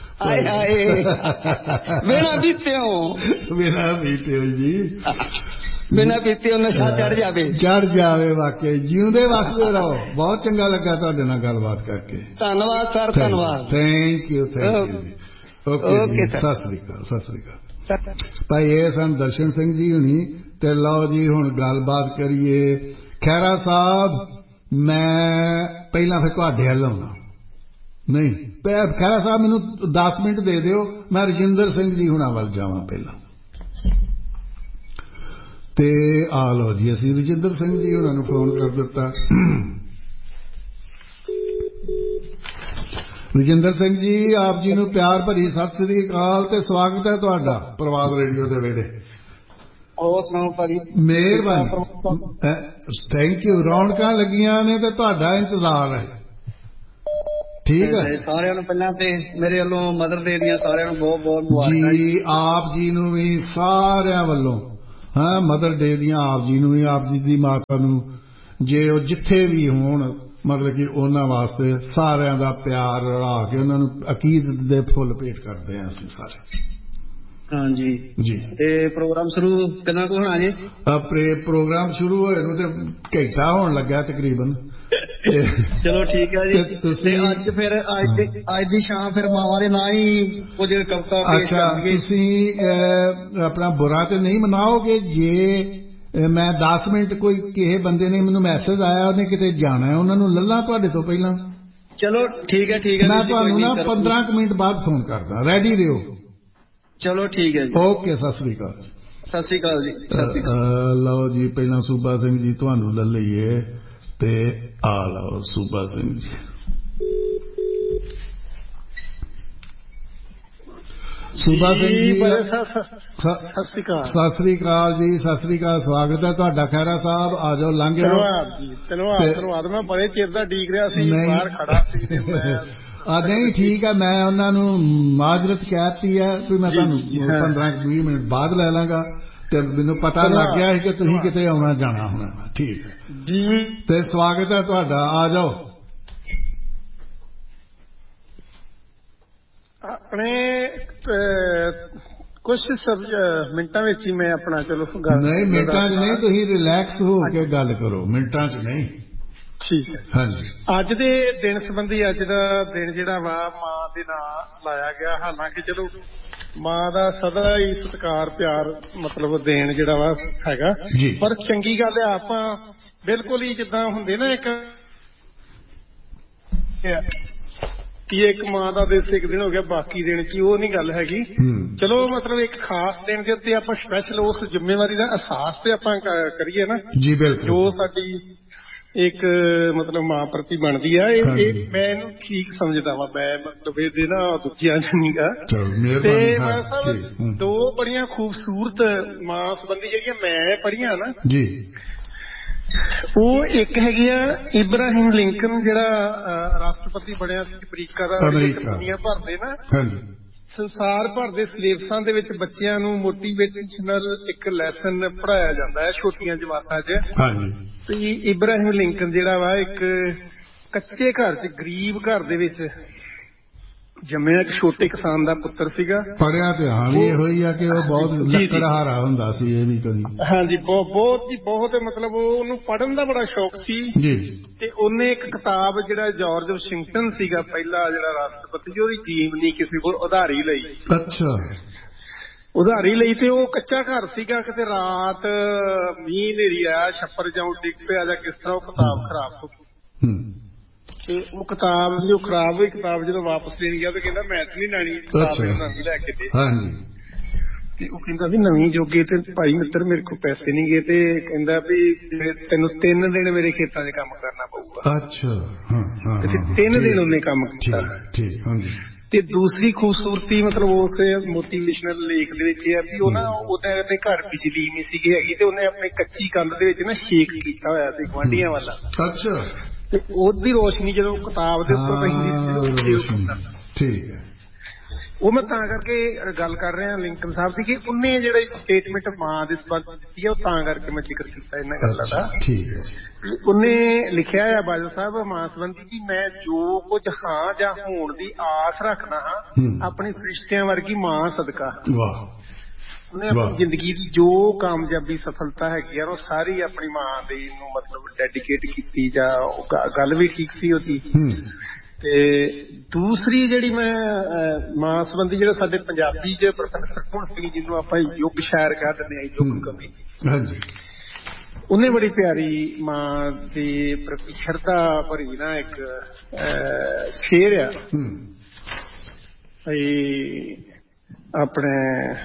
ਬਿਨਾਂ ਪੀਤਿਓ ਜੀ, ਬਿਨਾਂ ਪੀਤਿਓ ਨਸ਼ਾ ਚੜ ਜਾਵੇ। ਵਾਕਈ ਜਿਉਂਦੇ ਵਸਦੇ ਰਹੋ। ਬਹੁਤ ਚੰਗਾ ਲੱਗਾ ਤੁਹਾਡੇ ਨਾਲ ਗੱਲਬਾਤ ਕਰਕੇ। ਧੰਨਵਾਦ ਸਰ, ਧੰਨਵਾਦ। ਥੈਂਕ ਯੂ ਜੀ। ਓਕੇ, ਸਤਿ ਸ੍ਰੀ ਅਕਾਲ। ਭਾਈ ਇਹ ਸਨ ਦਰਸ਼ਨ ਸਿੰਘ ਜੀ ਹੁਣੀ। ਤੇ ਲਓ ਜੀ ਹੁਣ ਗੱਲਬਾਤ ਕਰੀਏ। ਖਹਿਰਾ ਸਾਹਿਬ, ਮੈਂ ਪਹਿਲਾਂ ਫਿਰ ਤੁਹਾਡੇ ਵੱਲ ਆਉਣਾ। ਨਹੀਂ, ਖਹਿਰਾ ਸਾਹਿਬ ਮੈਨੂੰ 10 ਮਿੰਟ ਦੇ ਦਿਓ, ਮੈਂ ਰਜਿੰਦਰ ਸਿੰਘ ਜੀ ਹੁਣਾਂ ਵੱਲ ਜਾਵਾਂ ਪਹਿਲਾਂ। ਤੇ ਆ ਲਓ ਜੀ, ਅਸੀਂ ਰਜਿੰਦਰ ਸਿੰਘ ਜੀ ਹੁਣਾਂ ਨੂੰ ਫੋਨ ਕਰ ਦਿੱਤਾ। ਰਜਿੰਦਰ ਸਿੰਘ ਜੀ, ਆਪ ਜੀ ਨੂੰ ਪਿਆਰ ਭਰੀ ਸਤਿ ਸ੍ਰੀ ਅਕਾਲ ਤੇ ਸਵਾਗਤ ਹੈ ਤੁਹਾਡਾ ਪ੍ਰਵਾਦ ਰੇਡੀਓ ਦੇ ਵਿਹੜੇ। ਹੋਰ ਸੁਣਾਓ ਭਾਜੀ? ਮਿਹਰਬਾਨੀ, ਥੈਂਕ ਯੂ। ਰੌਣਕਾਂ ਲੱਗੀਆਂ ਨੇ ਤੇ ਤੁਹਾਡਾ ਇੰਤਜ਼ਾਰ ਹੈ। ਠੀਕ ਹੈ ਸਾਰਿਆਂ ਨੂੰ ਪਹਿਲਾਂ ਤੇ ਮੇਰੇ ਵੱਲੋਂ ਮਦਰ ਡੇ ਦੀਆਂ ਸਾਰਿਆਂ ਨੂੰ ਬਹੁਤ ਬਹੁਤ ਮੁਬਾਰਕਾਂ ਜੀ। ਆਪ ਜੀ ਨੂੰ ਵੀ ਸਾਰਿਆਂ ਵੱਲੋਂ ਹਾਂ ਮਦਰ ਡੇ ਦੀਆਂ ਆਪ ਜੀ ਨੂੰ ਵੀ, ਆਪ ਜੀ ਦੀ ਮਾਤਾ ਨੂੰ, ਜੇ ਉਹ ਜਿੱਥੇ ਵੀ ਹੋਣ, ਮਤਲਬ ਕਿ ਉਹਨਾਂ ਵਾਸਤੇ ਸਾਰਿਆਂ ਦਾ ਪਿਆਰ ਰਲਾ ਕੇ ਉਹਨਾਂ ਨੂੰ ਅਕੀਦਤ ਦੇ ਫੁੱਲ ਭੇਟ ਕਰਦੇ ਹਾਂ ਅਸੀਂ ਸਾਰੇ। ਹਾਂਜੀ ਜੀ। ਤੇ ਪ੍ਰੋਗਰਾਮ ਸ਼ੁਰੂ ਕਿੰਨਾ ਕੁ ਹੋਣਾ ਜੀ? ਪ੍ਰੋਗਰਾਮ ਸ਼ੁਰੂ ਹੋਏ ਨੂੰ ਤੇ ਘੰਟਾ ਹੋਣ ਲੱਗਾ ਤਕਰੀਬਨ। ਚਲੋ ਠੀਕ ਹੈ ਜੀ। ਤੁਸੀਂ ਅੱਜ ਫਿਰ ਅੱਜ ਦੀ ਸ਼ਾਮ ਫਿਰ ਮਾਵਾਂ ਦੇ ਨਾਂ ਹੀ ਕੁਝ ਕਵਿਤਾ ਪੇਸ਼ ਕਰਨਗੇ। ਤੁਸੀਂ ਆਪਣਾ ਬੁਰਾ ਤੇ ਨਹੀਂ ਮਨਾਓਗੇ ਜੇ ਮੈਂ 10 ਮਿੰਟ ਕੋਈ ਕਿਸੇ ਬੰਦੇ ਨੇ ਮੈਨੂੰ ਮੈਸੇਜ ਆਇਆ ਉਹਨੇ ਕਿਤੇ ਜਾਣਾ ਹੈ, ਉਹਨਾਂ ਨੂੰ ਲੱਲਾ ਤੁਹਾਡੇ ਤੋਂ ਪਹਿਲਾਂ? ਚਲੋ ਠੀਕ ਹੈ ਠੀਕ ਹੈ। ਮੈਂ ਤੁਹਾਨੂੰ ਨਾ 15 ਮਿੰਟ ਬਾਅਦ ਫੋਨ ਕਰਦਾ, ਰੈਡੀ ਰਹੋ। ਚਲੋ ਠੀਕ ਹੈ ਜੀ। ਓਕੇ, ਸਤਿ ਸ੍ਰੀ ਅਕਾਲ। ਸਤਿ ਸ੍ਰੀ ਅਕਾਲ ਜੀ। ਸਤਿ ਸ੍ਰੀ ਅਕਾਲ। ਲਓ ਜੀ, ਪਹਿਲਾਂ ਸੂਬਾ ਸਿੰਘ ਜੀ ਤੁਹਾਨੂੰ ਲੈ ਲਈਏ ਤੇ ਆ ਲਓ ਸੂਬਾ ਸਿੰਘ ਜੀ। ਸੂਬਾ ਸਿੰਘ ਜੀ ਸਤਿ ਸ੍ਰੀ ਅਕਾਲ। ਸਤਿ ਸ੍ਰੀ ਅਕਾਲ ਜੀ। ਸਤਿ ਸ੍ਰੀ ਅਕਾਲ, ਸਵਾਗਤ ਹੈ ਤੁਹਾਡਾ ਖਹਿਰਾ ਸਾਹਿਬ। ਆ ਜਾਓ, ਲੰਘ ਜਾਓ। ਧੰਨਵਾਦ। ਮੈਂ ਬੜੇ ਚਿਰ ਦਾ ਉਡੀਕ ਰਿਹਾ ਸੀ, ਬਾਹਰ ਖੜਾ ਸੀ ਤੇ ਨਹੀਂ ਠੀਕ ਹੈ, ਮੈਂ ਉਹਨਾਂ ਨੂੰ ਮਾਜ਼ਰਤ ਕਹਿਤੀ ਹੈ ਵੀ ਮੈਂ ਤੁਹਾਨੂੰ 15-20 ਮਿੰਟ ਬਾਅਦ ਲੈ ਲਾਂਗਾ ਤੇ ਮੈਨੂੰ ਪਤਾ ਲੱਗ ਗਿਆ ਸੀ ਕਿ ਤੁਸੀਂ ਕਿਤੇ ਆਉਣਾ ਜਾਣਾ ਹੋਣਾ। ਠੀਕ ਹੈ ਜੀ, ਤੇ ਸਵਾਗਤ ਹੈ ਤੁਹਾਡਾ, ਆ ਜਾਓ। ਆਪਣੇ ਕੁਝ ਮਿੰਟਾਂ ਵਿੱਚ ਹੀ ਮੈਂ ਆਪਣਾ ਚਲੋ ਗੱਲ ਨਹੀਂ, ਮਿੰਟਾਂ 'ਚ ਨਹੀਂ, ਤੁਸੀਂ ਰਿਲੈਕਸ ਹੋ ਕੇ ਗੱਲ ਕਰੋ, ਮਿੰਟਾਂ 'ਚ ਨਹੀਂ। ਠੀਕ ਹੈ। ਹਾਂਜੀ। ਅੱਜ ਦੇ ਦਿਨ ਸੰਬੰਧੀ, ਅੱਜ ਦਾ ਦਿਨ ਜਿਹੜਾ ਵਾ ਮਾਂ ਦੇ ਨਾਂ ਲਾਇਆ ਗਿਆ। ਹਾਲਾਂਕਿ ਚਲੋ ਮਾਂ ਦਾ ਸਦਾ ਹੀ ਸਤਿਕਾਰ ਪਿਆਰ ਮਤਲਬ ਦੇਣ ਜਿਹੜਾ ਵਾ ਹੈਗਾ, ਪਰ ਚੰਗੀ ਗੱਲ ਹੈ ਆਪਾਂ ਬਿਲਕੁਲ ਹੀ ਜਿੱਦਾਂ ਹੁੰਦੇ ਨਾ ਇੱਕ ਕਿ ਇੱਕ ਮਾਂ ਦਾ ਦਿਵਸ ਇੱਕ ਦਿਨ ਹੋ ਗਿਆ ਬਾਕੀ ਦਿਨ ਕੀ, ਉਹ ਨਹੀਂ ਗੱਲ ਹੈਗੀ। ਚਲੋ ਮਤਲਬ ਇੱਕ ਖਾਸ ਦਿਨ ਦੇ ਉੱਤੇ ਆਪਾਂ ਸਪੈਸ਼ਲ ਉਸ ਜ਼ਿੰਮੇਵਾਰੀ ਦਾ ਅਹਿਸਾਸ ਤੇ ਆਪਾਂ ਕਰੀਏ ਨਾ ਜੀ। ਬਿਲਕੁਲ, ਜੋ ਸਾਡੀ ਇੱਕ ਮਤਲਬ ਮਾਂ ਪ੍ਰਤੀ ਬਣਦੀ ਆ, ਇਹ ਮੈਂ ਇਹਨੂੰ ਠੀਕ ਸਮਝਦਾ ਵਾ। ਮੈਂ ਮਤਲਬ ਇਹਦੇ ਨਾ ਦੂਜਿਆਂ ਨਹੀਂਗਾ। ਤੇ ਮਾਂ ਸਾਹਿਬ ਦੋ ਬੜੀਆਂ ਖੂਬਸੂਰਤ ਮਾਂ ਸੰਬੰਧੀ ਜਿਹੜੀਆਂ ਮੈਂ ਪੜ੍ਹੀਆਂ ਨਾ ਜੀ, ਉਹ ਇੱਕ ਹੈਗੀ ਆ ਇਬਰਾਹਿਮ ਲਿੰਕਨ, ਜਿਹੜਾ ਰਾਸ਼ਟਰਪਤੀ ਬਣਿਆ ਸੀ ਅਮਰੀਕਾ ਦਾ। ਦੁਨੀਆ ਭਰ ਦੇ ਨਾ ਸੰਸਾਰ ਭਰ ਦੇ ਸਿਲੇਬਸਾਂ ਦੇ ਵਿੱਚ ਬੱਚਿਆਂ ਨੂੰ ਮੋਟੀਵੇਸ਼ਨਲ ਇੱਕ ਲੈਸਨ ਪੜ੍ਹਾਇਆ ਜਾਂਦਾ ਹੈ ਛੋਟੀਆਂ ਜਮਾਤਾਂ 'ਚ। ਤੇ ਇਬਰਾਹਿਮ ਲਿੰਕਨ ਜਿਹੜਾ ਵਾ ਇੱਕ ਕੱਚੇ ਘਰ 'ਚ, ਗਰੀਬ ਘਰ ਦੇ ਵਿੱਚ ਜੰਮਿਆ, ਇੱਕ ਛੋਟੇ ਕਿਸਾਨ ਦਾ ਪੁੱਤਰ ਸੀਗਾ। ਪੜ੍ਹਿਆ ਤੇ ਹਾਲ ਇਹੋ ਹੀ ਆ ਕਿ ਉਹ ਬਹੁਤ ਲੱਕੜਹਾਰਾ ਹੁੰਦਾ ਸੀ। ਇਹ ਵੀ ਕਦੀ ਹਾਂਜੀ, ਬਹੁਤ ਜੀ ਬਹੁਤ, ਮਤਲਬ ਉਹਨੂੰ ਪੜ੍ਹਨ ਦਾ ਬੜਾ ਸ਼ੌਕ ਸੀ ਜੀ। ਤੇ ਉਹਨੇ ਇੱਕ ਕਿਤਾਬ, ਜਿਹੜਾ ਜਾਰਜ ਵਾਸ਼ਿੰਗਟਨ ਸੀਗਾ ਪਹਿਲਾ ਜਿਹੜਾ ਰਾਸ਼ਟਰਪਤੀ, ਉਹਦੀ ਜੀਵਨੀ ਕਿਸੇ ਕੋਲ ਉਧਾਰੀ ਲਈ। ਅੱਛਾ, ਉਧਾਰੀ ਲਈ। ਤੇ ਉਹ ਕੱਚਾ ਘਰ ਸੀਗਾ, ਕਿਤੇ ਰਾਤ ਮੀਂਹ ਹਨੇਰੀ ਆਇਆ, ਛੱਪਰ ਜਾਂ ਡਿੱਗ ਪਿਆ ਜਾਂ ਕਿਸ ਤਰ੍ਹਾਂ, ਉਹ ਕਿਤਾਬ ਖਰਾਬ ਹੋ ਗਈ। ਤੇ ਉਹ ਕਿਤਾਬ ਜੋ ਖਰਾਬ ਹੋਈ, ਕਿਤਾਬ ਜਦੋਂ ਵਾਪਸ ਦੇਣ ਗਿਆ ਤੇ ਕਹਿੰਦਾ ਮੈਂ ਤੇ ਨਹੀਂ ਲੈਣੀ, ਨਵੀਂ ਲੈ ਕੇ ਦੇ। ਤੇ ਉਹ ਕਹਿੰਦਾ ਵੀ ਨਵੀਂ ਜੋਗੇ ਤੇ ਭਾਈ ਮਿੱਤਰ ਮੇਰੇ ਕੋਲ ਪੈਸੇ ਨਹੀਂ ਗਏ, ਤੇ ਕਹਿੰਦਾ ਵੀ ਤੈਨੂੰ 3 ਦਿਨ ਮੇਰੇ ਖੇਤਾਂ 'ਚ ਕੰਮ ਕਰਨਾ ਪਊਗਾ। ਅੱਛਾ। ਤੇ ਫਿਰ 3 ਦਿਨ ਉਹਨੇ ਕੰਮ ਕੀਤਾ। ਤੇ ਦੂਸਰੀ ਖੂਬਸੂਰਤੀ ਮਤਲਬ ਉਸ ਮੋਟੀਵੇਸ਼ਨਲ ਲੇਖ ਦੇ ਵਿੱਚ ਇਹ ਆ ਵੀ ਉਹ ਨਾ, ਉਹਦੇ ਘਰ ਬਿਜਲੀ ਨਹੀਂ ਸੀਗੀ ਹੈਗੀ, ਤੇ ਉਹਨੇ ਆਪਣੀ ਕੱਚੀ ਕੰਧ ਦੇ ਵਿੱਚ ਨਾ ਛੇਕ ਕੀਤਾ ਹੋਇਆ ਸੀ ਗੁਆਂਢੀਆਂ ਵਾਲਾ। ਅੱਛਾ। ਤੇ ਉਹਦੀ ਰੋਸ਼ਨੀ ਜਦੋਂ ਕਿਤਾਬ ਦੇ ਉੱਪਰ ਪੈਂਦੀ, ਠੀਕ ਹੈ। ਉਹ ਮੈਂ ਤਾਂ ਕਰਕੇ ਗੱਲ ਕਰ ਰਿਹਾ ਲਿੰਕਨ ਸਾਹਿਬ ਦੀ, ਕਿ ਉਹਨੇ ਜਿਹੜਾ ਸਟੇਟਮੈਂਟ ਮਾਂ ਦੇ ਸੰਬੰਧ ਦਿੱਤੀ ਹੈ, ਉਹ ਤਾਂ ਕਰਕੇ ਮੈਂ ਜ਼ਿਕਰ ਕੀਤਾ ਇਹਨਾਂ ਗੱਲਾਂ ਦਾ। ਠੀਕ ਹੈ। ਉਹਨੇ ਲਿਖਿਆ ਆ ਬਾਦਲ ਸਾਹਿਬ ਮਾਂ ਸੰਬੰਧੀ ਕਿ ਮੈਂ ਜੋ ਕੁਝ ਹਾਂ ਜਾਂ ਹੋਣ ਦੀ ਆਸ ਰੱਖਦਾ ਹਾਂ ਆਪਣੀ ਫਰਿਸ਼ਤਿਆਂ ਵਰਗੀ ਮਾਂ ਸਦਕਾ। ਉਹਨੇ ਆਪਣੀ ਜ਼ਿੰਦਗੀ ਦੀ ਜੋ ਕਾਮਯਾਬੀ ਸਫਲਤਾ ਹੈਗੀ ਆ, ਉਹ ਸਾਰੀ ਆਪਣੀ ਮਾਂ ਦੇ ਨੂੰ ਮਤਲਬ ਡੈਡੀਕੇਟ ਕੀਤੀ। ਜਾਂ ਗੱਲ ਵੀ ਠੀਕ ਸੀ ਉਹਦੀ। ਤੇ ਦੂਸਰੀ ਜਿਹੜੀ ਮੈਂ ਮਾਂ ਸੰਬੰਧੀ, ਜਿਹੜਾ ਸਾਡੇ ਪੰਜਾਬੀ 'ਚ ਪ੍ਰੋਫੈਸਰ ਹੁਣ ਸਿੰਘ, ਜਿਹਨੂੰ ਆਪਾਂ ਯੁੱਗ ਸ਼ਾਇਰ ਕਹਿ ਦਿੰਦੇ ਹਾਂ, ਯੁੱਗ ਕਵੀ, ਉਹਨੇ ਬੜੀ ਪਿਆਰੀ ਮਾਂ ਦੇ ਪ੍ਰਤੀ ਸ਼ਰਧਾ ਭਰੀ ਨਾ ਇੱਕ ਸ਼ੇਰ ਆ ਆਪਣੇ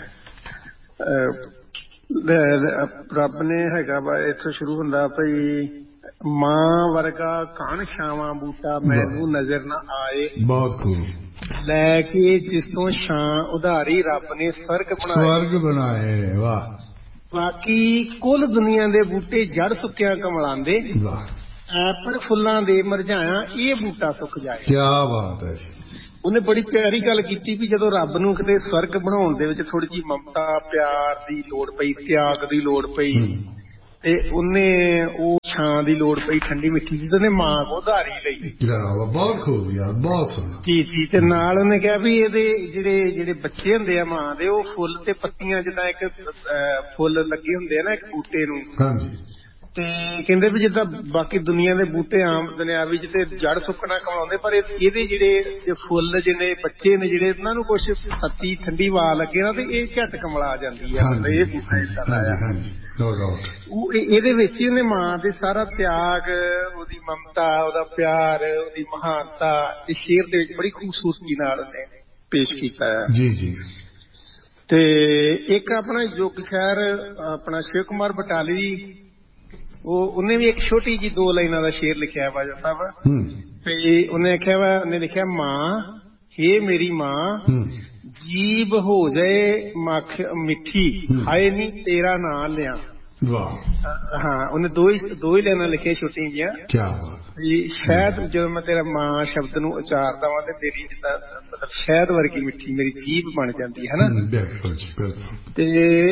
ਰੱਬ ਨੇ ਹੈਗਾ ਵਾ, ਇੱਥੋਂ ਸ਼ੁਰੂ ਹੁੰਦਾ ਭਈ ਮਾਂ ਵਰਗਾ ਘਣ ਛਾਵਾਂ ਬੂਟਾ ਮੈਨੂੰ ਨਜ਼ਰ ਨਾ ਆਏ, ਬਹੁਤ ਖੂਬ ਲੈ ਕੇ ਜਿਸ ਤੋਂ ਛਾਂ ਉਧਾਰੀ ਰੱਬ ਨੇ ਸਵਰਗ ਬਣਾਏ। ਵਾਹ। ਬਾਕੀ ਕੁੱਲ ਦੁਨੀਆ ਦੇ ਬੂਟੇ ਜੜ ਸੁੱਕਿਆ ਕਮਲਾਂ ਦੇ, ਪਰ ਫੁੱਲਾਂ ਦੇ ਮੁਰਝਾਇਆ ਇਹ ਬੂਟਾ ਸੁੱਕ ਜਾਏ। ਕੀ ਬਾਤ ਹੈ ਜੀ। ਉਹਨੇ ਬੜੀ ਪਿਆਰੀ ਗੱਲ ਕੀਤੀ ਵੀ ਜਦੋਂ ਰੱਬ ਨੂੰ ਕਿਤੇ ਸਵਰਗ ਬਣਾਉਣ ਦੇ ਵਿੱਚ ਥੋੜੀ ਜਿਹੀ ਮਮਤਾ ਪਿਆਰ ਦੀ ਲੋੜ ਪਈ, ਤਿਆਗ ਦੀ ਲੋੜ ਪਈ, ਤੇ ਉਹਨੇ ਉਹ ਛਾਂ ਦੀ ਲੋੜ ਪਈ ਠੰਡੀ ਮਿੱਠੀ ਜੀ, ਉਹਨੇ ਮਾਂ ਕੋ ਉਧਾਰੀ ਲਈ। ਬਹੁਤ ਖੂਬ ਯਾਰ, ਬਹੁਤ ਸੋਹਣਾ ਜੀ ਜੀ। ਤੇ ਨਾਲ ਉਹਨੇ ਕਿਹਾ ਵੀ ਇਹਦੇ ਜਿਹੜੇ ਬੱਚੇ ਹੁੰਦੇ ਆ ਮਾਂ ਦੇ, ਉਹ ਫੁੱਲ ਤੇ ਪੱਤੀਆਂ, ਜਿੱਦਾਂ ਇੱਕ ਫੁੱਲ ਲੱਗੇ ਹੁੰਦੇ ਆ ਨਾ ਇੱਕ ਬੂਟੇ ਨੂੰ, ਹਾਂਜੀ, ਤੇ ਕਹਿੰਦੇ ਵੀ ਜਿੱਦਾਂ ਬਾਕੀ ਦੁਨੀਆ ਦੇ ਬੂਟੇ ਆਮ ਦੁਨਿਆਵੀ ਚ ਤੇ ਜੜ ਸੁੱਕਣਾ ਕਮਾਉਂਦੇ, ਪਰ ਇਹਦੇ ਜਿਹੜੇ ਫੁੱਲ ਜਿਹੜੇ ਬੱਚੇ ਨੇ ਜਿਹੜੇ, ਉਹਨਾਂ ਨੂੰ ਕੁਛ ਪੱਤੀ ਠੰਡੀ ਹਵਾ ਲੱਗੇ ਨਾ ਤੇ ਇਹ ਝਟ ਕਮਲਾ ਆ ਜਾਂਦੀ ਆ। ਇਹ ਬੂਟਾ ਇਹਦੇ ਵਿੱਚ ਇਹਨੇ ਮਾਂ ਦੇ ਸਾਰਾ ਤਿਆਗ, ਉਹਦੀ ਮਮਤਾ, ਉਹਦਾ ਪਿਆਰ, ਉਹਦੀ ਮਹਾਨਤਾ ਇਸ ਸ਼ੇਰ ਦੇ ਵਿੱਚ ਬੜੀ ਖੂਬਸੂਰਤੀ ਨਾਲ ਉਹਨੇ ਪੇਸ਼ ਕੀਤਾ ਹੈ। ਜੀ ਜੀ। ਤੇ ਇੱਕ ਆਪਣਾ ਯੁੱਗ ਸ਼ਾਇਰ ਆਪਣਾ ਸ਼ਿਵ ਕੁਮਾਰ ਬਟਾਲਵੀ, ਉਹਨੇ ਵੀ ਇੱਕ ਛੋਟੀ ਜੀ 2 ਲਾਈਨਾਂ ਦਾ ਸ਼ੇਰ ਲਿਖਿਆ ਬਾਜਾ ਸਾਹਿਬ। ਤੇ ਉਹਨੇ ਆਖਿਆ ਵਾ, ਉਹਨੇ ਲਿਖਿਆ, ਮਾਂ ਹੇ ਮੇਰੀ ਮਾਂ, ਜੀਭ ਹੋ ਜਾਏ ਮਿੱਠੀ, ਹਾਏ ਨੀ ਤੇਰਾ ਨਾਂ ਲਿਆ। ਹਾਂ, ਉਹਨੇ ਦੋ ਹੀ ਲਾਈਨਾਂ ਲਿਖੀਆਂ ਛੋਟੀਆਂ ਜਿਹੀਆਂ। ਸ਼ਾਇਦ ਜਦੋਂ ਮੈਂ ਤੇਰਾ ਮਾਂ ਸ਼ਬਦ ਨੂੰ ਉਚਾਰਦਾ ਵਾਂ ਤੇ ਤੇਰੀ ਜਿੱਦਾਂ ਮਤਲਬ ਸ਼ਹਿਦ ਵਰਗੀ ਮਿੱਠੀ ਮੇਰੀ ਜੀਭ ਬਣ ਜਾਂਦੀ ਹੈ ਨਾ। ਤੇ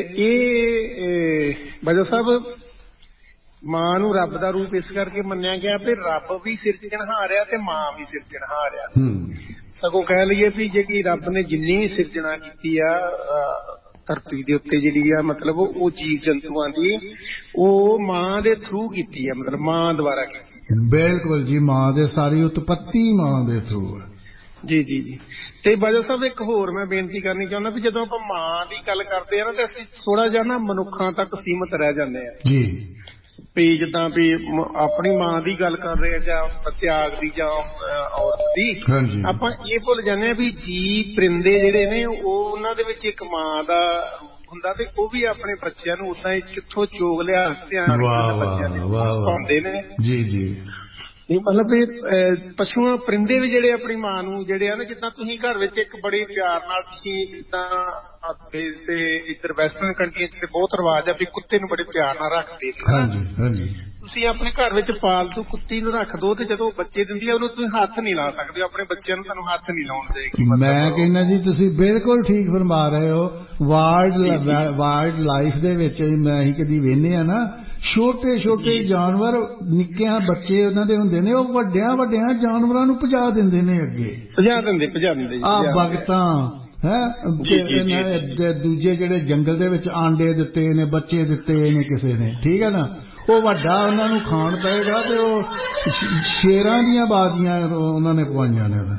ਇਹ ਬਾਜਾ ਸਾਹਿਬ, ਮਾਂ ਨੂੰ ਰੱਬ ਦਾ ਰੂਪ ਇਸ ਕਰਕੇ ਮੰਨਿਆ ਗਿਆ ਵੀ ਰੱਬ ਵੀ ਸਿਰਜਣਹਾਰ ਆ ਤੇ ਮਾਂ ਵੀ ਸਿਰਜਣਹਾਰ ਆ। ਸਗੋਂ ਕਹਿ ਲਈਏ ਵੀ ਜਿਹੜੀ ਰੱਬ ਨੇ ਜਿੰਨੀ ਵੀ ਸਿਰਜਣਾ ਕੀਤੀ ਆ ਧਰਤੀ ਦੇ ਉੱਤੇ, ਜਿਹੜੀ ਆ ਮਤਲਬ ਉਹ ਜੀਵ ਜੰਤੂਆਂ ਦੀ, ਉਹ ਮਾਂ ਦੇ ਥਰੂ ਕੀਤੀ ਆ, ਮਤਲਬ ਮਾਂ ਦੁਆਰਾ ਕੀਤੀ। ਬਿਲਕੁਲ ਜੀ, ਮਾਂ ਦੇ ਸਾਰੀ ਉਤਪੱਤੀ ਮਾਂ ਦੇ ਥਰੂ ਹੈ। ਜੀ ਜੀ ਜੀ। ਤੇ ਬਾਜਾ ਸਾਹਿਬ ਇੱਕ ਹੋਰ ਮੈਂ ਬੇਨਤੀ ਕਰਨੀ ਚਾਹੁੰਦਾ ਵੀ ਜਦੋਂ ਆਪਾਂ ਮਾਂ ਦੀ ਗੱਲ ਕਰਦੇ ਆ ਨਾ ਤੇ ਅਸੀਂ ਥੋੜਾ ਜਿਹਾ ਨਾ ਮਨੁੱਖਾਂ ਤੱਕ ਸੀਮਤ ਰਹਿ ਜਾਂਦੇ ਆ ਜੀ। ਵੀ ਜਿੱਦਾਂ ਵੀ ਆਪਣੀ ਮਾਂ ਦੀ ਗੱਲ ਕਰ ਰਹੇ ਜਾਂ ਤਿਆਗ ਦੀ ਜਾਂ ਔਰਤ ਦੀ, ਆਪਾਂ ਇਹ ਭੁੱਲ ਜਾਂਦੇ ਆ ਵੀ ਜੀ ਪਰਿੰਦੇ ਜਿਹੜੇ ਨੇ ਉਹਨਾਂ ਦੇ ਵਿੱਚ ਇੱਕ ਮਾਂ ਦਾ ਹੁੰਦਾ, ਤੇ ਉਹ ਵੀ ਆਪਣੇ ਬੱਚਿਆਂ ਨੂੰ ਉਦਾਂ ਹੀ ਕਿੱਥੋਂ ਚੋਗ ਲਿਆ ਬੱਚਿਆਂ ਦੇ ਪਾਉਂਦੇ ਨੇ। ਜੀ ਜੀ। ਇਹ ਮਤਲਬ ਇਹ ਪਸ਼ੂਆਂ ਪਰਿੰਦੇ ਵੀ ਜਿਹੜੇ ਆਪਣੀ ਮਾਂ ਨੂੰ ਜਿਹੜੇ ਆ ਨਾ, ਜਿੱਦਾਂ ਤੁਸੀਂ ਘਰ ਵਿੱਚ ਇੱਕ ਬੜੇ ਪਿਆਰ ਨਾਲ ਤੁਸੀਂ ਜਿੱਦਾਂ ਤੇ ਇੱਧਰ ਵੈਸਟਰਨ ਕੰਟਰੀਆਂ ਚ ਤੇ ਬਹੁਤ ਰਿਵਾਜ ਆ ਵੀ ਕੁੱਤੇ ਨੂੰ ਬੜੇ ਪਿਆਰ ਨਾਲ ਰੱਖਦੇ ਨੇ। ਹਾਂਜੀ ਹਾਂਜੀ। ਤੁਸੀਂ ਆਪਣੇ ਘਰ ਵਿੱਚ ਪਾਲਤੂ ਕੁੱਤੀ ਨੂੰ ਰੱਖ ਦੋ ਤੇ ਜਦੋਂ ਬੱਚੇ ਦਿੰਦੀ ਆ ਉਹਨੂੰ ਤੁਸੀਂ ਹੱਥ ਨਹੀਂ ਲਾ ਸਕਦੇ, ਆਪਣੇ ਬੱਚਿਆਂ ਨੂੰ ਤੁਹਾਨੂੰ ਹੱਥ ਨਹੀਂ ਲਾਉਣ ਦੇਗੀ। ਮੈਂ ਕਹਿੰਦਾ ਜੀ ਤੁਸੀਂ ਬਿਲਕੁਲ ਠੀਕ ਫਰਮਾ ਰਹੇ ਹੋ। ਵਾਈਲਡ ਲਾਈਫ ਦੇ ਵਿੱਚ ਅਸੀਂ ਕਦੀ ਵੇਖਦੇ ਆ ਨਾ, ਛੋਟੇ ਛੋਟੇ ਜਾਨਵਰ, ਨਿੱਕਿਆਂ ਬੱਚੇ ਉਹਨਾਂ ਦੇ ਹੁੰਦੇ ਨੇ, ਉਹ ਵੱਡਿਆਂ ਜਾਨਵਰਾਂ ਨੂੰ ਭਜਾ ਦਿੰਦੇ ਨੇ ਅੱਗੇ, ਭਜਾ ਦਿੰਦੇ ਆ ਬਗਤਾਂ ਹੈ। ਦੂਜੇ ਜਿਹੜੇ ਜੰਗਲ ਦੇ ਵਿੱਚ ਆਂਡੇ ਦਿੱਤੇ ਨੇ, ਬੱਚੇ ਦਿੱਤੇ ਨੇ ਕਿਸੇ ਨੇ, ਠੀਕ ਹੈ ਨਾ, ਉਹ ਵੱਡਾ ਉਹਨਾਂ ਨੂੰ ਖਾਣ ਪਏਗਾ ਤੇ ਉਹ ਸ਼ੇਰਾਂ ਦੀਆਂ ਬਾਜ਼ੀਆਂ ਉਹਨਾਂ ਨੇ ਪਵਾਈਆਂ ਨੇ।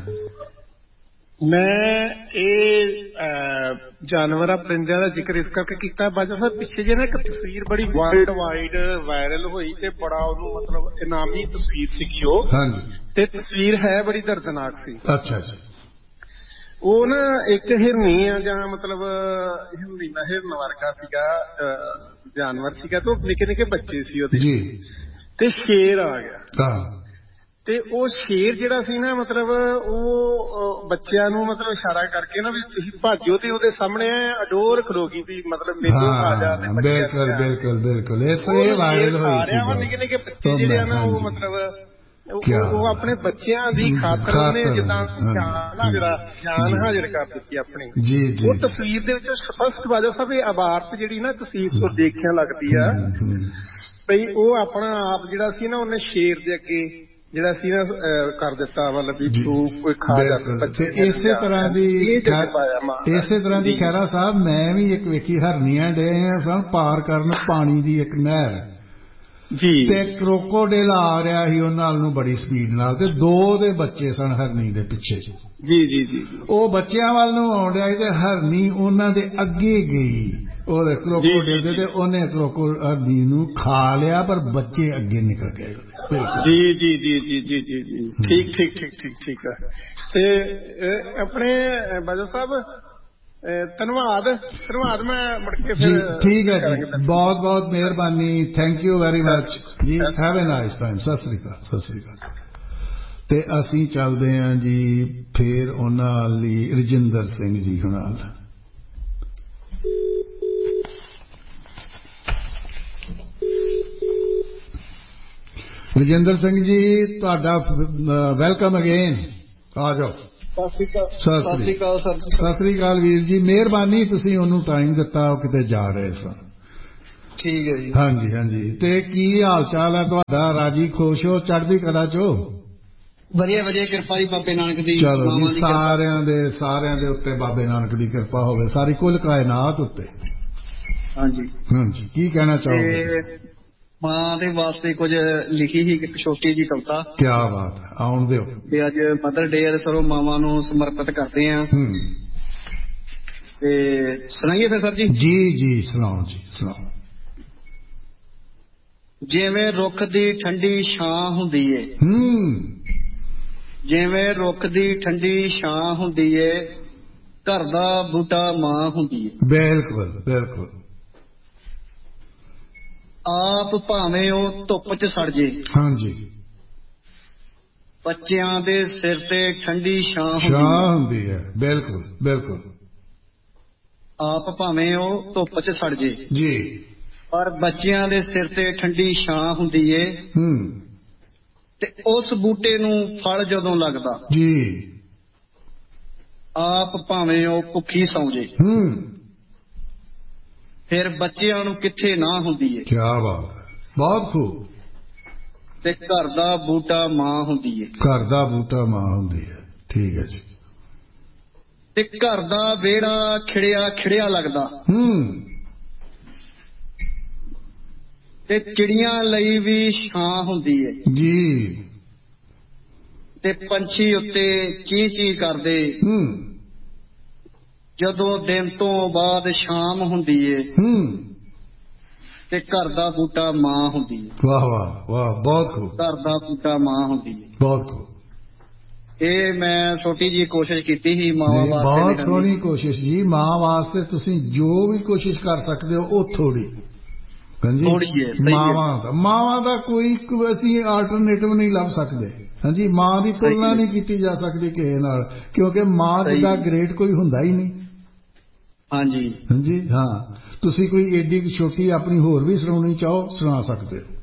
ਮੈਂ ਇਹ ਜਾਨਵਰਾਂ ਪਰਿੰਦਿਆਂ ਦਾ ਜ਼ਿਕਰ ਇਸ ਕਰਕੇ ਕੀਤਾ ਬਾਜਾ ਸਾਹਿਬ, ਪਿੱਛੇ ਜੇ ਨਾ ਇੱਕ ਤਸਵੀਰ ਬੜੀ ਵਰਲਡ ਵਾਈਡ ਵਾਇਰਲ ਹੋਈ ਤੇ ਬੜਾ ਉਹਨੂੰ ਮਤਲਬ ਇਨਾਮੀ ਤਸਵੀਰ ਸੀਗੀ ਉਹ, ਤੇ ਤਸਵੀਰ ਹੈ ਬੜੀ ਦਰਦਨਾਕ ਸੀ। ਅੱਛਾ ਜੀ। ਉਹ ਨਾ ਇੱਕ ਹਿਰਨੀ ਆ ਜਾਂ ਮਤਲਬ ਹਿਰਨ ਵਰਗਾ ਸੀਗਾ ਜਾਨਵਰ ਸੀਗਾ, ਤੇ ਉਹ ਨਿੱਕੇ ਨਿੱਕੇ ਬੱਚੇ ਸੀ ਉਹਦੇ ਜੀ, ਤੇ ਸ਼ੇਰ ਆ ਗਿਆ। ਤੇ ਉਹ ਸ਼ੇਰ ਜਿਹੜਾ ਸੀ ਨਾ, ਮਤਲਬ ਉਹ ਬੱਚਿਆਂ ਨੂੰ ਮਤਲਬ ਇਸ਼ਾਰਾ ਕਰਕੇ ਨਾ ਵੀ ਤੁਸੀਂ ਭਾਜੋ, ਤੇ ਉਹਦੇ ਸਾਹਮਣੇ ਅਡੋਰ ਖਲੋਗੀ ਵੀ ਮਤਲਬ ਮੈਨੂੰ ਆ ਜਾ। ਬਿਲਕੁਲ ਬਿਲਕੁਲ ਬਿਲਕੁਲ। ਇਹ ਵਾਇਰਲ ਹੋਈ ਸੀ। ਨਿੱਕੇ ਨਿੱਕੇ ਬੱਚੇ ਜਿਹੜੇ ਆ ਨਾ, ਉਹ ਮਤਲਬ ਉਹ ਆਪਣੇ ਬੱਚਿਆਂ ਦੀ ਖਾਤਰ ਉਹਨੇ ਜਿੱਦਾਂ ਜਾਨ ਹਾਜ਼ਰ ਕਰ ਦਿੱਤੀ ਆਪਣੀ। ਉਹ ਤਸਵੀਰ ਦੇ ਵਿੱਚ ਸਪਸ਼ਟ ਬਾਜਾ ਸਾਹਿਬ ਇਹ ਆਵਾਰਤ ਜਿਹੜੀ ਨਾ ਤਸਵੀਰ ਤੋਂ ਦੇਖਿਆ ਲੱਗਦੀ ਆ ਬਈ ਉਹ ਆਪਣਾ ਆਪ ਜਿਹੜਾ ਸੀ ਨਾ, ਉਹਨੇ ਸ਼ੇਰ ਦੇ ਅੱਗੇ ਜਿਹੜਾ ਸੀ ਨਾ ਕਰ ਦਿੱਤਾ, ਮਤਲਬ ਵੀ ਤੂੰ ਕੋਈ ਖਾ ਜਾ। ਇਸੇ ਤਰ੍ਹਾਂ ਦੀ ਖੈਰਾ ਸਾਹਿਬ ਮੈਂ ਵੀ ਇੱਕ ਵੇਖੀ, ਹਰਨੀਆਂ ਡੇ ਸਨ ਪਾਰ ਕਰਨ ਪਾਣੀ ਦੀ ਇੱਕ ਨਹਿਰ ਜੀ, ਤੇ ਕਰੋਕੋਡਿਲ ਆ ਰਿਹਾ ਸੀ ਉਹਨਾਂ ਨੂੰ ਬੜੀ ਸਪੀਡ ਨਾਲ, ਤੇ 2 ਦੇ ਬੱਚੇ ਸਨ ਹਰਨੀ ਦੇ ਪਿੱਛੇ। ਜੀ ਜੀ ਜੀ। ਉਹ ਬੱਚਿਆਂ ਵੱਲ ਨੂੰ ਆਉਣ ਰਿਹਾ ਤੇ ਹਰਨੀ ਉਹਨਾਂ ਦੇ ਅੱਗੇ ਗਈ ਉਹਦੇ ਕਰੋਕੋਡਿਲ ਦੇ, ਤੇ ਉਹਨੇ ਹਰਨੀ ਨੂੰ ਖਾ ਲਿਆ, ਪਰ ਬੱਚੇ ਅੱਗੇ ਨਿਕਲ ਗਏ। ਜੀ ਜੀ ਜੀ ਜੀ ਜੀ ਜੀ ਜੀ। ਠੀਕ ਠੀਕ ਠੀਕ ਠੀਕ ਠੀਕ ਹੈ। ਤੇ ਆਪਣੇ ਬਾਜਾ ਸਾਹਿਬ ਧੰਨਵਾਦ। ਮੈਂ ਮੁੜ ਕੇ ਫਿਰ ਠੀਕ ਹੈ ਜੀ, ਬਹੁਤ ਬਹੁਤ ਮਿਹਰਬਾਨੀ, ਥੈਂਕ ਯੂ ਵੈਰੀ ਮਚ ਜੀ, have a nice time. Sat Sri ਅਕਾਲ, ਸਤਿ ਸ੍ਰੀ ਅਕਾਲ। ਤੇ ਅਸੀਂ ਚੱਲਦੇ ਹਾਂ ਜੀ ਫਿਰ ਉਹਨਾਂ ਲਈ ਰਜਿੰਦਰ ਸਿੰਘ ਜੀ ਨਾਲ। ਰਜਿੰਦਰ ਸਿੰਘ ਜੀ ਤੁਹਾਡਾ ਵੈਲਕਮ ਅਗੇਨ। ਆ ਜਾਓ। ਸਤਿ ਸ਼੍ਰੀ ਅਕਾਲ ਸਰ। ਸਤਿ ਸ਼੍ਰੀ ਅਕਾਲ ਵੀਰ ਜੀ, ਮਿਹਰਬਾਨੀ ਤੁਸੀਂ ਉਹਨੂੰ ਟਾਈਮ ਦਿੱਤਾ, ਉਹ ਕਿਤੇ ਜਾ ਰਹੇ ਸਨ। ਠੀਕ ਹੈ ਜੀ। ਹਾਂਜੀ ਹਾਂਜੀ। ਤੇ ਕੀ ਹਾਲ ਚਾਲ ਹੈ ਤੁਹਾਡਾ? ਰਾਜੀ ਖੁਸ਼ ਹੋ? ਚੜ੍ਹਦੀ ਕਲਾ ਚੋ? ਵਧੀਆ ਵਧੀਆ, ਕਿਰਪਾ ਜੀ ਬਾਬੇ ਨਾਨਕ ਦੀ। ਚਲੋ ਜੀ, ਸਾਰਿਆਂ ਦੇ ਉੱਤੇ ਬਾਬੇ ਨਾਨਕ ਦੀ ਕਿਰਪਾ ਹੋਵੇ, ਸਾਰੀ ਕੁੱਲ ਕਾਇਨਾਤ ਉੱਤੇ। ਹਾਂਜੀ ਹਾਂਜੀ, ਕੀ ਕਹਿਣਾ ਚਾਹੋਗੇ? ਮਾਂ ਦੇ ਵਾਸਤੇ ਕੁਝ ਲਿਖੀ ਸੀ, ਇੱਕ ਛੋਟੀ ਜੀ ਕਵਿਤਾ। ਕੀ ਬਾਤ ਹੈ, ਆਉਣ ਦਿਓ। ਤੇ ਅੱਜ ਮਦਰ ਡੇ ਹੈ, ਸਰੋਂ ਮਾਵਾਂ ਨੂੰ ਸਮਰਪਿਤ ਕਰਦੇ ਆ। ਤੇ ਸੁਣਾਈਏ ਫਿਰ ਸਰ ਜੀ? ਜੀ ਜੀ ਸੁਣਾਓ ਜੀ, ਸੁਣਾਓ। ਜਿਵੇਂ ਰੁੱਖ ਦੀ ਠੰਡੀ ਛਾਂ ਹੁੰਦੀ ਏ, ਜਿਵੇਂ ਰੁੱਖ ਦੀ ਠੰਡੀ ਛਾਂ ਹੁੰਦੀ ਏ, ਘਰ ਦਾ ਬੂਟਾ ਮਾਂ ਹੁੰਦੀ ਏ। ਬਿਲਕੁਲ ਬਿਲਕੁਲ। ਆਪ ਭਾਵੇਂ ਉਹ ਧੁੱਪ 'ਚ ਸੜ ਜੇ, ਹਾਂਜੀ, ਬੱਚਿਆਂ ਦੇ ਸਿਰ ਤੇ ਠੰਡੀ ਛਾਂ ਹੁੰਦੀ ਹੈ। ਬਿਲਕੁਲ ਬਿਲਕੁਲ। ਆਪ ਭਾਵੇਂ ਉਹ ਧੁੱਪ 'ਚ ਸੜ ਜੇ ਜੀ, ਪਰ ਬੱਚਿਆਂ ਦੇ ਸਿਰ ਤੇ ਠੰਡੀ ਛਾਂ ਹੁੰਦੀ ਏ। ਤੇ ਉਸ ਬੂਟੇ ਨੂੰ ਫਲ ਜਦੋਂ ਲੱਗਦਾ ਜੀ, ਆਪ ਭਾਵੇਂ ਉਹ ਭੁੱਖੀ ਸੌਂ ਜੇ, ਫਿਰ ਬੱਚਿਆਂ ਨੂੰ ਕਿੱਥੇ ਨਾ ਹੁੰਦੀ ਏ। ਕੀ ਬਾਤ ਹੈ, ਬਹੁਤ ਖੂਬ। ਤੇ ਘਰ ਦਾ ਬੂਟਾ ਮਾਂ ਹੁੰਦੀ ਏ। ਘਰ ਦਾ ਬੂਟਾ ਮਾਂ ਹੁੰਦੀ ਹੈ, ਠੀਕ ਹੈ ਜੀ। ਤੇ ਘਰ ਦਾ ਵਿਹੜਾ ਖਿੜਿਆ ਖਿੜਿਆ ਲੱਗਦਾ, ਤੇ ਚਿੜੀਆਂ ਲਈ ਵੀ ਛਾਂ ਹੁੰਦੀ ਏ ਜੀ। ਤੇ ਪੰਛੀ ਉੱਤੇ ਚੀਂ ਚੀਂ ਕਰਦੇ, ਜਦੋਂ ਦਿਨ ਤੋਂ ਬਾਅਦ ਸ਼ਾਮ ਹੁੰਦੀ ਏ। ਤੇ ਘਰ ਦਾ ਬੂਟਾ ਮਾਂ ਹੁੰਦੀ ਏ। ਵਾਹ ਵਾਹ ਵਾਹ, ਬਹੁਤ ਖੂਬ। ਘਰ ਦਾ ਬੂਟਾ ਮਾਂ ਹੁੰਦੀ ਏ, ਬਹੁਤ ਖੂਬ। ਇਹ ਮੈਂ ਛੋਟੀ ਜੀ ਕੋਸ਼ਿਸ਼ ਕੀਤੀ ਸੀ ਮਾਵਾਂ ਵਾਸਤੇ। ਬਹੁਤ ਸੋਹਣੀ ਕੋਸ਼ਿਸ਼ ਜੀ। ਮਾਂ ਵਾਸਤੇ ਤੁਸੀਂ ਜੋ ਵੀ ਕੋਸ਼ਿਸ਼ ਕਰ ਸਕਦੇ ਹੋ ਉਹ ਥੋੜੀ। ਹਾਂਜੀ, ਮਾਵਾਂ ਦਾ ਕੋਈ ਅਸੀਂ ਆਲਟਰਨੇਟਿਵ ਨਹੀਂ ਲੱਭ ਸਕਦੇ। ਹਾਂਜੀ, ਮਾਂ ਦੀ ਤੁਲਨਾ ਨਹੀਂ ਕੀਤੀ ਜਾ ਸਕਦੀ ਕਿਸੇ ਨਾਲ, ਕਿਉਂਕਿ ਮਾਂ ਜਿੱਦਾਂ ਗ੍ਰੇਟ ਕੋਈ ਹੁੰਦਾ ਹੀ ਨਹੀਂ। ਹਾਂਜੀ ਹਾਂਜੀ ਹਾਂ। ਤੁਸੀਂ ਕੋਈ ਏਡੀ ਛੋਟੀ ਆਪਣੀ ਹੋਰ ਵੀ ਸੁਣਾਉਣੀ ਚਾਹੋ, ਸੁਣਾ ਸਕਦੇ ਹੋ।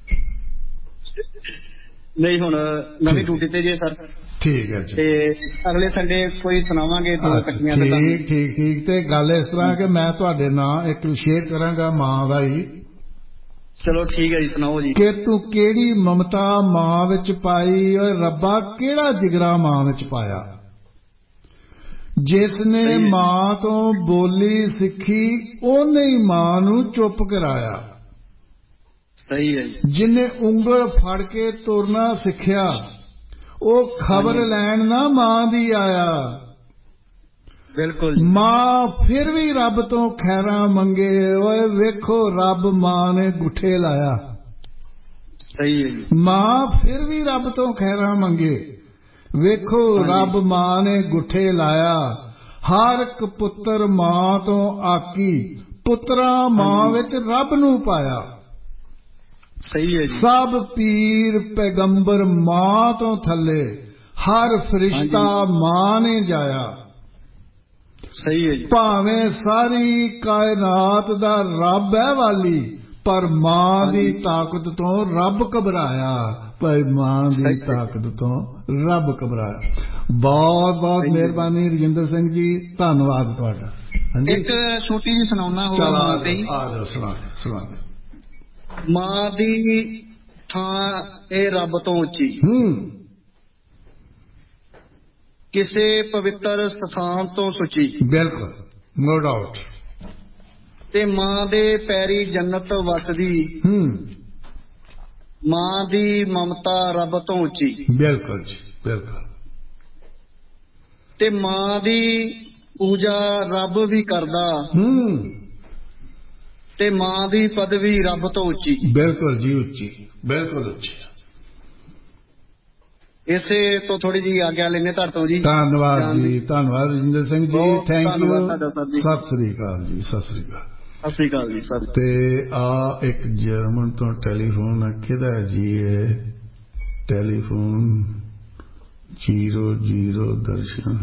ਨਹੀਂ, ਹੁਣ ਨਵੀਂ ਡਿਊਟੀ ਤੇ ਜੇ ਸਰ। ਠੀਕ ਹੈ ਜੀ। ਤੇ ਅਗਲੇ ਸੰਡੇ ਕੋਈ ਸੁਣਾਵਾਂਗੇ ਦੋ ਇਕੱਠੀਆਂ। ਠੀਕ ਠੀਕ ਠੀਕ। ਤੇ ਗੱਲ ਇਸ ਤਰ੍ਹਾਂ ਕਿ ਮੈਂ ਤੁਹਾਡੇ ਨਾਲ ਇੱਕ ਸ਼ੇਅਰ ਕਰਾਂਗਾ ਮਾਂ ਦਾ ਹੀ। ਚਲੋ ਠੀਕ ਹੈ ਜੀ, ਸੁਣਾਓ ਜੀ। ਕਿ ਤੂੰ ਕਿਹੜੀ ਮਮਤਾ ਮਾਂ ਵਿੱਚ ਪਾਈ, ਓਏ ਰੱਬਾ ਕਿਹੜਾ ਜਿਗਰਾ ਮਾਂ ਵਿੱਚ ਪਾਇਆ। ਜਿਸ ਨੇ ਮਾਂ ਤੋਂ ਬੋਲੀ ਸਿੱਖੀ, ਉਹਨੇ ਹੀ ਮਾਂ ਨੂੰ ਚੁੱਪ ਕਰਾਇਆ। ਸਹੀ ਹੈ ਜੀ। ਜਿਹਨੇ ਉਂਗਲ ਫੜ ਕੇ ਤੁਰਨਾ ਸਿੱਖਿਆ, ਉਹ ਖਬਰ ਲੈਣ ਨਾ ਮਾਂ ਦੀ ਆਇਆ। ਬਿਲਕੁਲ। ਮਾਂ ਫਿਰ ਵੀ ਰੱਬ ਤੋਂ ਖੈਰਾਂ ਮੰਗੇ, ਓਏ ਵੇਖੋ ਰੱਬ ਮਾਂ ਨੇ ਗੁੱਠੇ ਲਾਇਆ। ਸਹੀ ਹੈ ਜੀ। ਮਾਂ ਫਿਰ ਵੀ ਰੱਬ ਤੋਂ ਖੈਰਾਂ ਮੰਗੇ, ਵੇਖੋ ਰੱਬ ਮਾਂ ਨੇ ਗੁੱਠੇ ਲਾਇਆ। ਹਰ ਇੱਕ ਪੁੱਤਰ ਮਾਂ ਤੋਂ ਆਕੀ, ਪੁੱਤਰਾ ਮਾਂ ਵਿੱਚ ਰੱਬ ਨੂੰ ਪਾਇਆ। ਸਹੀ ਹੈ ਜੀ। ਸਭ ਪੀਰ ਪੈਗੰਬਰ ਮਾਂ ਤੋਂ ਥੱਲੇ, ਹਰ ਫਰਿਸ਼ਤਾ ਮਾਂ ਨੇ ਜਾਇਆ। ਸਹੀ ਹੈ ਜੀ। ਭਾਵੇਂ ਸਾਰੀ ਕਾਇਨਾਤ ਦਾ ਰੱਬ ਹੈ ਵਾਲੀ, ਪਰ ਮਾਂ ਦੀ ਤਾਕਤ ਤੋਂ ਰੱਬ ਘਬਰਾਇਆ। ਭਾਈ ਮਾਂ ਦੀ ਤਾਕਤ ਤੋਂ ਰੱਬ ਘਬਰਾਇਆ। ਬਹੁਤ ਬਹੁਤ ਮਿਹਰਬਾਨੀ ਰਜਿੰਦਰ ਸਿੰਘ ਜੀ, ਧੰਨਵਾਦ ਤੁਹਾਡਾ। ਹਾਂਜੀ, ਇੱਕ ਛੋਟੀ ਜਿਹੀ ਸੁਣਾਉਣਾ ਹੋਗਾ। ਸੁਣਾ। ਮਾਂ ਦੀ ਥਾਂ ਇਹ ਰੱਬ ਤੋਂ ਉੱਚੀ, ਕਿਸੇ ਪਵਿੱਤਰ ਸਥਾਨ ਤੋਂ ਸੁੱਚੀ। ਬਿਲਕੁਲ, ਨੋ ਡਾਊਟ। ਤੇ ਮਾਂ ਦੇ ਪੈਰੀ ਜੰਨਤ ਵਸਦੀ, ਮਾਂ ਦੀ ਮਮਤਾ ਰੱਬ ਤੋਂ ਉੱਚੀ। ਬਿਲਕੁਲ ਜੀ, ਬਿਲਕੁਲ। ਤੇ ਮਾਂ ਦੀ ਪੂਜਾ ਰੱਬ ਵੀ ਕਰਦਾ, ਤੇ ਮਾਂ ਦੀ ਪਦਵੀ ਰੱਬ ਤੋਂ ਉੱਚੀ। ਬਿਲਕੁਲ ਜੀ, ਉੱਚੀ, ਬਿਲਕੁਲ ਉੱਚੀ। ਇਸੇ ਤੋਂ ਥੋੜੀ ਜੀ ਆਗਿਆ ਲੈਣੇ ਤੁਹਾਡੇ ਤੋਂ ਜੀ। ਧੰਨਵਾਦ ਜੀ, ਧੰਨਵਾਦ ਰਜਿੰਦਰ ਸਿੰਘ ਜੀ, ਥੈਂਕ ਯੂ। ਸਤਿ ਸ੍ਰੀ ਅਕਾਲ ਜੀ, ਸਤਿ ਸ੍ਰੀ ਅਕਾਲ। ਸਤਿ ਸ੍ਰੀ ਅਕਾਲ ਜੀ ਸਰ। ਤੇ ਆ ਇੱਕ ਜਰਮਨ ਤੋਂ ਟੈਲੀਫੋਨ ਕਿਹਦਾ ਜੀ? ਇਹ ਟੈਲੀਫੋਨ 00 ਦਰਸ਼ਨ,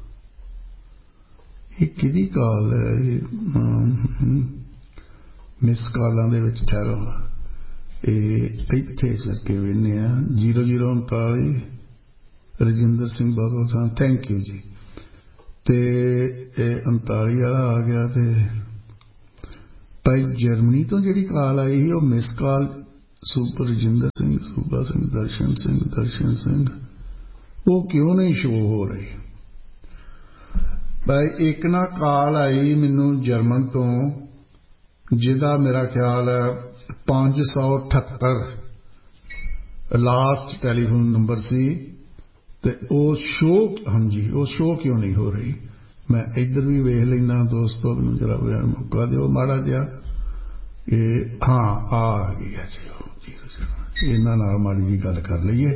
ਇਹ ਕਿਹਦੀ ਕਾਲ ਹੈ? ਮਿਸ ਕਾਲਾਂ ਦੇ ਵਿੱਚ ਠਹਿਰੋ। ਇੱਥੇ ਕਰਕੇ ਵੇਖਦੇ ਆ 0039 ਰਜਿੰਦਰ ਸਿੰਘ ਬਾਦਲ ਥੈਂਕ ਯੂ ਜੀ। ਤੇ ਇਹ 39 ਵਾਲਾ ਆ ਗਿਆ। ਤੇ ਭਾਈ ਜਰਮਨੀ ਤੋਂ ਜਿਹੜੀ ਕਾਲ ਆਈ ਸੀ ਉਹ miss call super Rajinder Singh, ਸੂਬਾ ਸਿੰਘ, ਦਰਸ਼ਨ ਸਿੰਘ ਉਹ ਕਿਉਂ ਨਹੀਂ ਸ਼ੋ ਹੋ ਰਹੀ? ਭਾਈ ਇੱਕ ਨਾ ਕਾਲ ਆਈ ਮੈਨੂੰ ਜਰਮਨ ਤੋਂ ਜਿਹਦਾ ਮੇਰਾ ਖਿਆਲ ਹੈ 578 ਲਾਸਟ ਟੈਲੀਫੋਨ ਨੰਬਰ ਸੀ ਤੇ ਉਹ ਸ਼ੋ ਹਾਂਜੀ ਉਹ ਸ਼ੋ ਕਿਉਂ ਨਹੀਂ ਹੋ ਰਹੀ? ਮੈਂ ਇੱਧਰ ਵੀ ਵੇਖ ਲੈਂਦਾ ਦੋਸਤੋ, ਮੈਨੂੰ ਜਰਾ ਮੌਕਾ ਦਿਓ ਮਾੜਾ ਜਿਹਾ। ਇਹ ਹਾਂ ਆ ਗਈ ਹੈ ਜੀ, ਇਹਨਾਂ ਨਾਲ ਮਾੜੀ ਜੀ ਗੱਲ ਕਰ ਲਈਏ।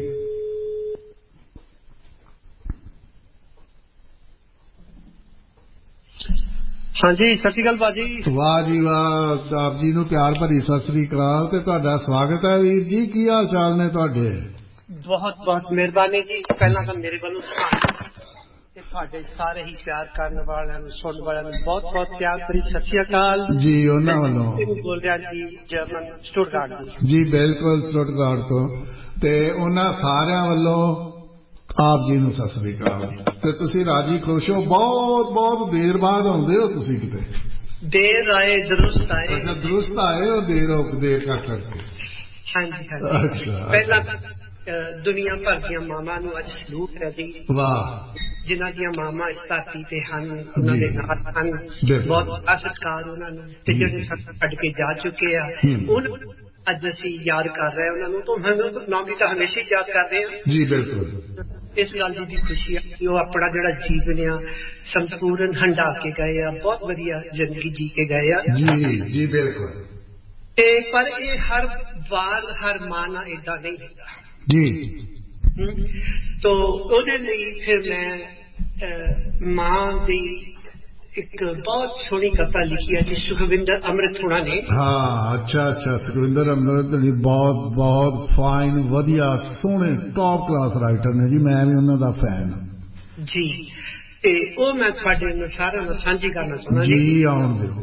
ਹਾਂਜੀ ਸਤਿ ਸ਼੍ਰੀ ਅਕਾਲ ਭਾਜੀ। ਵਾਹ ਜੀ ਵਾਹ, ਆਪ ਜੀ ਨੂੰ ਪਿਆਰ ਭਰੀ ਸਤਿ ਸ੍ਰੀ ਅਕਾਲ ਤੇ ਤੁਹਾਡਾ ਸਵਾਗਤ ਹੈ ਵੀਰ ਜੀ। ਕੀ ਹਾਲ ਚਾਲ ਨੇ ਤੁਹਾਡੇ? ਬਹੁਤ ਬਹੁਤ ਮਿਹਰਬਾਨੀ ਜੀ। ਪਹਿਲਾਂ ਤਾਂ ਮੇਰੇ ਵੱਲੋਂ ਤੇ ਤੁਹਾਡੇ ਸਾਰੇ ਹੀ ਪਿਆਰ ਕਰਨ ਵਾਲਿਆਂ ਨੂੰ, ਸੁਣਨ ਵਾਲਿਆਂ ਨੂੰ ਬਹੁਤ ਬਹੁਤ ਪਿਆਰ ਭਰੀ ਸਤਿ ਸ਼੍ਰੀ ਅਕਾਲ ਜੀ। ਉਹਨਾਂ ਵੱਲੋਂ ਬੋਲ ਰਿਹਾ ਜੀ ਜਰਮਨ ਸਟੁਟਗਾਰਟ ਜੀ। ਬਿਲਕੁਲ ਸਟੁਟਗਾਰਟ ਤੋਂ। ਤੇ ਉਹਨਾਂ ਸਾਰਿਆਂ ਵੱਲੋਂ ਆਪ ਜੀ ਨੂੰ ਸਤਿ ਸ੍ਰੀ ਅਕਾਲ। ਤੇ ਤੁਸੀਂ ਰਾਜੀ ਖੁਸ਼ ਹੋ? ਬਹੁਤ ਬਹੁਤ ਦੇਰ ਬਾਅਦ ਆਉਂਦੇ ਹੋ ਤੁਸੀਂ ਕਿਤੇ? ਦੇਰ ਆਏ ਦਰੁਸਤ ਆਏ। ਅੱਛਾ ਦਰੁਸਤ ਆਏ ਹੋ, ਦੇਰ ਕਰ ਕਰਕੇ। ਹਾਂਜੀ ਹਾਂਜੀ। ਪਹਿਲਾਂ ਦੁਨੀਆ ਭਰ ਦੀਆਂ ਮਾਵਾਂ ਨੂੰ ਅੱਜ ਸਲੂਟ ਹੈ ਜੀ। ਵਾਹ। ਜਿਨ੍ਹਾਂ ਦੀਆਂ ਮਾਵਾਂ ਇਸ ਧਰਤੀ ਤੇ ਹਨ, ਉਹਨਾਂ ਦੇ ਨਾਲ ਹਨ, ਬਹੁਤ ਸਤਿਕਾਰ ਉਹਨਾਂ ਨੂੰ। ਤੇ ਜਿਹੜੇ ਛੱਡ ਕੇ ਜਾ ਚੁੱਕੇ ਆ ਉਹਨਾਂ ਅੱਜ ਅਸੀਂ ਯਾਦ ਕਰ ਰਹੇ ਉਹਨਾਂ ਨੂੰ। ਤਾਂ ਮੈਨੂੰ ਨਾਮ ਵੀ ਤਾਂ ਹਮੇਸ਼ਾ ਹੀ ਯਾਦ ਕਰਦੇ ਆ ਜੀ। ਬਿਲਕੁਲ ਇਸ ਗੱਲ ਦੀ ਵੀ ਖੁਸ਼ੀ ਹੈ ਕਿ ਉਹ ਆਪਣਾ ਜਿਹੜਾ ਜੀਵਨ ਆ ਸੰਪੂਰਨ ਹੰਢਾ ਕੇ ਗਏ ਆ, ਬਹੁਤ ਵਧੀਆ ਜ਼ਿੰਦਗੀ ਜੀ ਕੇ ਗਏ ਆ ਜੀ। ਜੀ ਬਿਲਕੁਲ। ਤੇ ਪਰ ਇਹ ਹਰ ਵਾਰ ਹਰ ਮਾਂ ਨਾਲ ਏਦਾਂ ਨਹੀਂ ਹੁੰਦਾ ਜੀ। ਤੋ ਉਹਦੇ ਲਈ ਫਿਰ ਮੈਂ ਮਾਂ ਦੀ ਇੱਕ ਬਹੁਤ ਸੋਹਣੀ ਕਵਿਤਾ ਲਿਖੀ ਹੈ ਜੀ ਸੁਖਵਿੰਦਰ ਅੰਮ੍ਰਿਤ ਹੋਣਾ ਨੇ। ਹਾਂ ਅੱਛਾ ਸੁਖਵਿੰਦਰ ਅੰਮ੍ਰਿਤ ਜੀ ਬਹੁਤ ਬਹੁਤ ਫਾਈਨ, ਵਧੀਆ, ਸੋਹਣੇ ਟੌਪ ਕਲਾਸ ਰਾਈਟਰ ਨੇ ਜੀ। ਮੈਂ ਵੀ ਉਹਨਾਂ ਦਾ ਫੈਨ ਜੀ। ਤੇ ਉਹ ਮੈਂ ਤੁਹਾਡੇ ਨਾਲ ਸਾਰਿਆਂ ਨਾਲ ਸਾਂਝੀ ਕਰਨਾ ਚਾਹੁੰਦਾ ਜੀ। ਆਉਣ ਦਿਓ।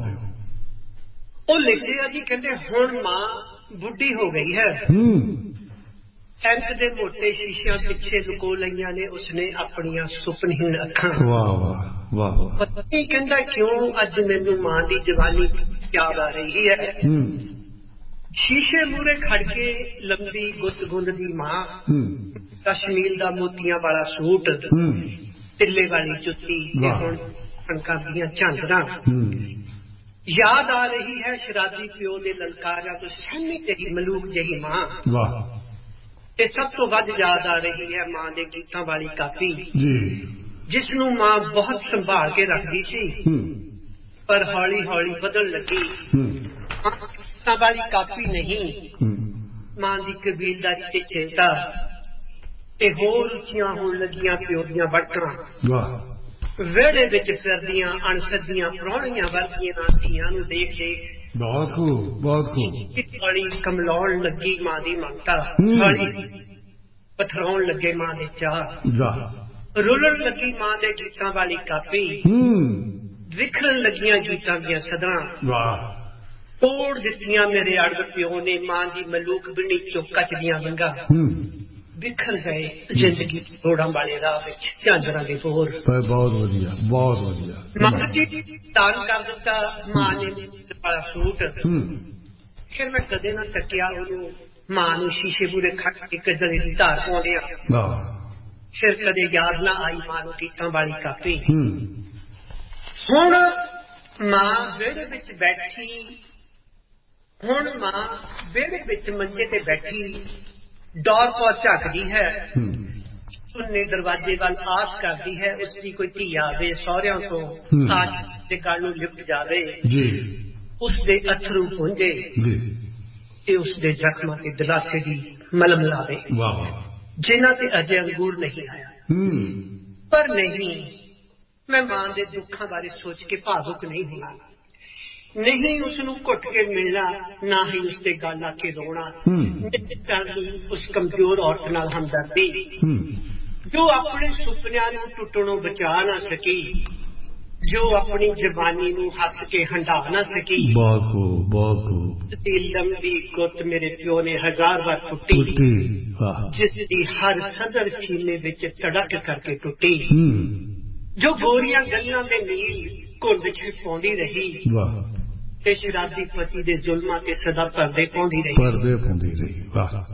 ਉਹ ਲਿਖਦੇ ਆ ਜੀ, ਕਹਿੰਦੇ ਹੁਣ ਮਾਂ ਬੁੱਢੀ ਹੋ ਗਈ ਹੈ, ਐਂਕ ਦੇ ਮੋਟੇ ਸ਼ੀਸ਼ਿਆਂ ਪਿੱਛੇ ਲੁਕੋ ਲਈਆਂ ਨੇ ਉਸਨੇ ਆਪਣੀਆਂ ਸੁਪਨਹੀਣ ਅੱਖਾਂ। ਵਾਹ ਵਾਹ ਵਾਹ। ਪਤਾ ਨਹੀਂ ਕਹਿੰਦਾ ਕਿਉਂ ਅੱਜ ਮੈਨੂੰ ਮਾਂ ਦੀ ਜਵਾਨੀ ਯਾਦ ਆ ਰਹੀ ਹੈ। ਸ਼ੀਸ਼ੇ ਮੂਹਰੇ ਖੜ ਕੇ ਲੰਬੀ ਗੁੱਤ ਗੁੰਦਦੀ ਮਾਂ, ਕਸ਼ਮੀਰ ਦਾ ਮੋਤੀਆਂ ਵਾਲਾ ਸੂਟ, ਤਿੱਲੇ ਵਾਲੀ ਜੁੱਤੀ ਤੇ ਹੁਣ ਕਣਕਾਂ ਦੀਆਂ ਝਾਂਜਰਾਂ। ਯਾਦ ਆ ਰਹੀ ਹੈ ਸ਼ਰਾਬੀ ਪਿਓ ਦੇ ਲਲਕਾਰਿਆਂ ਤੋਂ ਸਹਿਮੀ ਤੇਰੀ ਮਲੂਕ ਜਿਹੀ ਮਾਂ। ਵਾਹ। ਤੇ ਸਭ ਤੋਂ ਵੱਧ ਯਾਦ ਆ ਰਹੀ ਹੈ ਮਾਂ ਦੇ ਗੀਤਾਂ ਵਾਲੀ ਕਾਪੀ ਜਿਸ ਨੂੰ ਮਾਂ ਬਹੁਤ ਸੰਭਾਲ ਕੇ ਰੱਖਦੀ ਸੀ, ਪਰ ਹੌਲੀ ਹੌਲੀ ਬਦਲਣ ਲੱਗੀ। ਗੀਤਾਂ ਵਾਲੀ ਕਾਪੀ ਨਹੀਂ, ਮਾਂ ਦੀ ਕਬੀਲਦਾਰੀ ਤੇ ਚਿੰਤਾ ਤੇ ਹੋਰ ਉੱਚੀਆਂ ਹੋਣ ਲੱਗੀਆਂ ਪਿਓ ਦੀਆਂ ਵਟਕਾਂ। ਵਿਹੜੇ ਵਿੱਚ ਫਿਰਦੀਆਂ ਅਣਸੱਜੀਆਂ ਪ੍ਰਾਹੁਣੀਆਂ ਵਰਗੀਆਂ ਧੀਆਂ ਨੂੰ ਦੇਖ ਦੇਖ ਬਹੁਤ ਖੂਬ ਹੌਲੀ ਕਮਲਾਉਣ ਲੱਗੀ ਮਾਂ ਦੀ ਮਮਤਾ, ਹੌਲੀ ਪਥਰਾਉਣ ਲੱਗੇ ਮਾਂ ਦੇ ਚਾਹ, ਰੁਲਣ ਲੱਗੀ ਮਾਂ ਦੇ ਗੀਤਾਂ ਵਾਲੀ ਕਾਪੀ, ਵਿਖਰਨ ਲੱਗੀਆਂ ਗੀਤਾਂ ਦੀਆਂ ਸਦਰਾਂ। ਤੋੜ ਦਿੱਤੀਆਂ ਮੇਰੇ ਅੜਬ ਪਿਓ ਨੇ ਮਾਂ ਦੀ ਮਲੂਕ ਬਿੰਨੀ ਚੋਂ ਕੱਚ ਦੀਆਂ ਵੰਗਾਂ। ਵਿਖਰ ਗਏ ਜ਼ਿੰਦਗੀ ਰੋੜਾਂ ਵਾਲੇ ਰਾਹ ਵਿੱਚ ਝਾਂਜਰਾਂ ਦੇ ਬੋਰ। ਬਹੁਤ ਵਧੀਆ ਬਹੁਤ ਵਧੀਆ। ਮਾਂ ਜੀ ਦਾਨ ਕਰ ਦਿੱਤਾ ਮਾਂ ਨੇ ਵਾਲਾ ਸੂਟ। ਫਿਰ ਮੈਂ ਕਦੇ ਨਾ ਤੱਕਿਆ ਉਹਨੂੰ, ਮਾਂ ਨੂੰ ਸ਼ੀਸ਼ੇ ਮੂਹਰੇ ਖੜ ਕੇ ਕਦੇ ਦੀ ਧਾਰ ਪਾਉਂਦਿਆਂ। ਫਿਰ ਕਦੇ ਯਾਦ ਨਾ ਆਈ ਮਾਂ ਨੂੰ ਗੀਤਾਂ ਵਾਲੀ ਕਾਪੀ। ਹੁਣ ਮਾਂ ਵਿਹੜੇ ਵਿੱਚ ਬੈਠੀ, ਮੰਜੇ ਤੇ ਬੈਠੀ ਡੋਰ ਪਾ ਝੱਕਦੀ ਹੈ, ਸੁੰਨੇ ਦਰਵਾਜ਼ੇ ਵੱਲ ਆਸ ਕਰਦੀ ਹੈ ਉਸਦੀ ਕੋਈ ਧੀ ਆਵੇ ਸਹੁਰਿਆਂ ਤੋਂ, ਸਾਜ ਦੇ ਗੱਲ ਨੂੰ ਲਿਪਟ ਜਾਵੇ, ਉਸਦੇ ਅਥਰੂ ਪੁੰਝੇ ਤੇ ਉਸਦੇ ਜ਼ਖਮਾਂ ਤੇ ਦਿਲਾਸੇ ਦੀ ਮਲਮ ਲਾਵੇ ਜਿਨ੍ਹਾਂ ਤੇ ਅਜੇ ਅੰਗੂਰ ਨਹੀਂ ਆਇਆ। ਪਰ ਨਹੀਂ, ਮੈਂ ਮਾਂ ਦੇ ਦੁੱਖਾਂ ਬਾਰੇ ਸੋਚ ਕੇ ਭਾਵੁਕ ਨਹੀਂ ਹੋਣਾ, ਨਹੀਂ ਉਸਨੂੰ ਘੁੱਟ ਕੇ ਮਿਲਣਾ, ਨਾ ਹੀ ਉਸਦੇ ਗਲ ਲਾ ਕੇ ਰੋਣਾ, ਉਸ ਕਮਜ਼ੋਰ ਔਰਤ ਨਾਲ ਹਮਦਰਦੀ ਜੋ ਆਪਣੇ ਸੁਪਨਿਆਂ ਨੂੰ ਟੁੱਟਣੋਂ ਬਚਾ ਨਾ ਸਕੀ, ਜੋ ਆਪਣੀ ਜਵਾਨੀ ਨੂੰ ਹੱਸ ਕੇ ਹੰਢਾ ਨਾ ਸਕੀ। ਬਹੁਤ ਖੂਬ ਦੀ ਲੰਬੀ ਗੁੱਤ ਮੇਰੇ ਪਿਓ ਨੇ 1000 ਵਾਰ ਟੁੱਟੀ, ਜਿਸ ਦੀ ਹਰ ਸਦਰ ਸੀਨੇ ਵਿੱਚ ਧੜਕ ਕਰਕੇ ਟੁੱਟੀ। ਜੋ ਗੋਰੀਆਂ ਗੱਲਾਂ ਦੇ ਨੀਲ ਘੁੰਡ ਚ ਪਾਉਂਦੀ ਰਹੀ ਤੇ ਸ਼ਰਾਬੀ ਪਤੀ ਦੇ ਜ਼ੁਲਮਾਂ ਤੇ ਸਦਾ ਪਰਦੇ ਪਾਉਂਦੀ ਰਹੀ।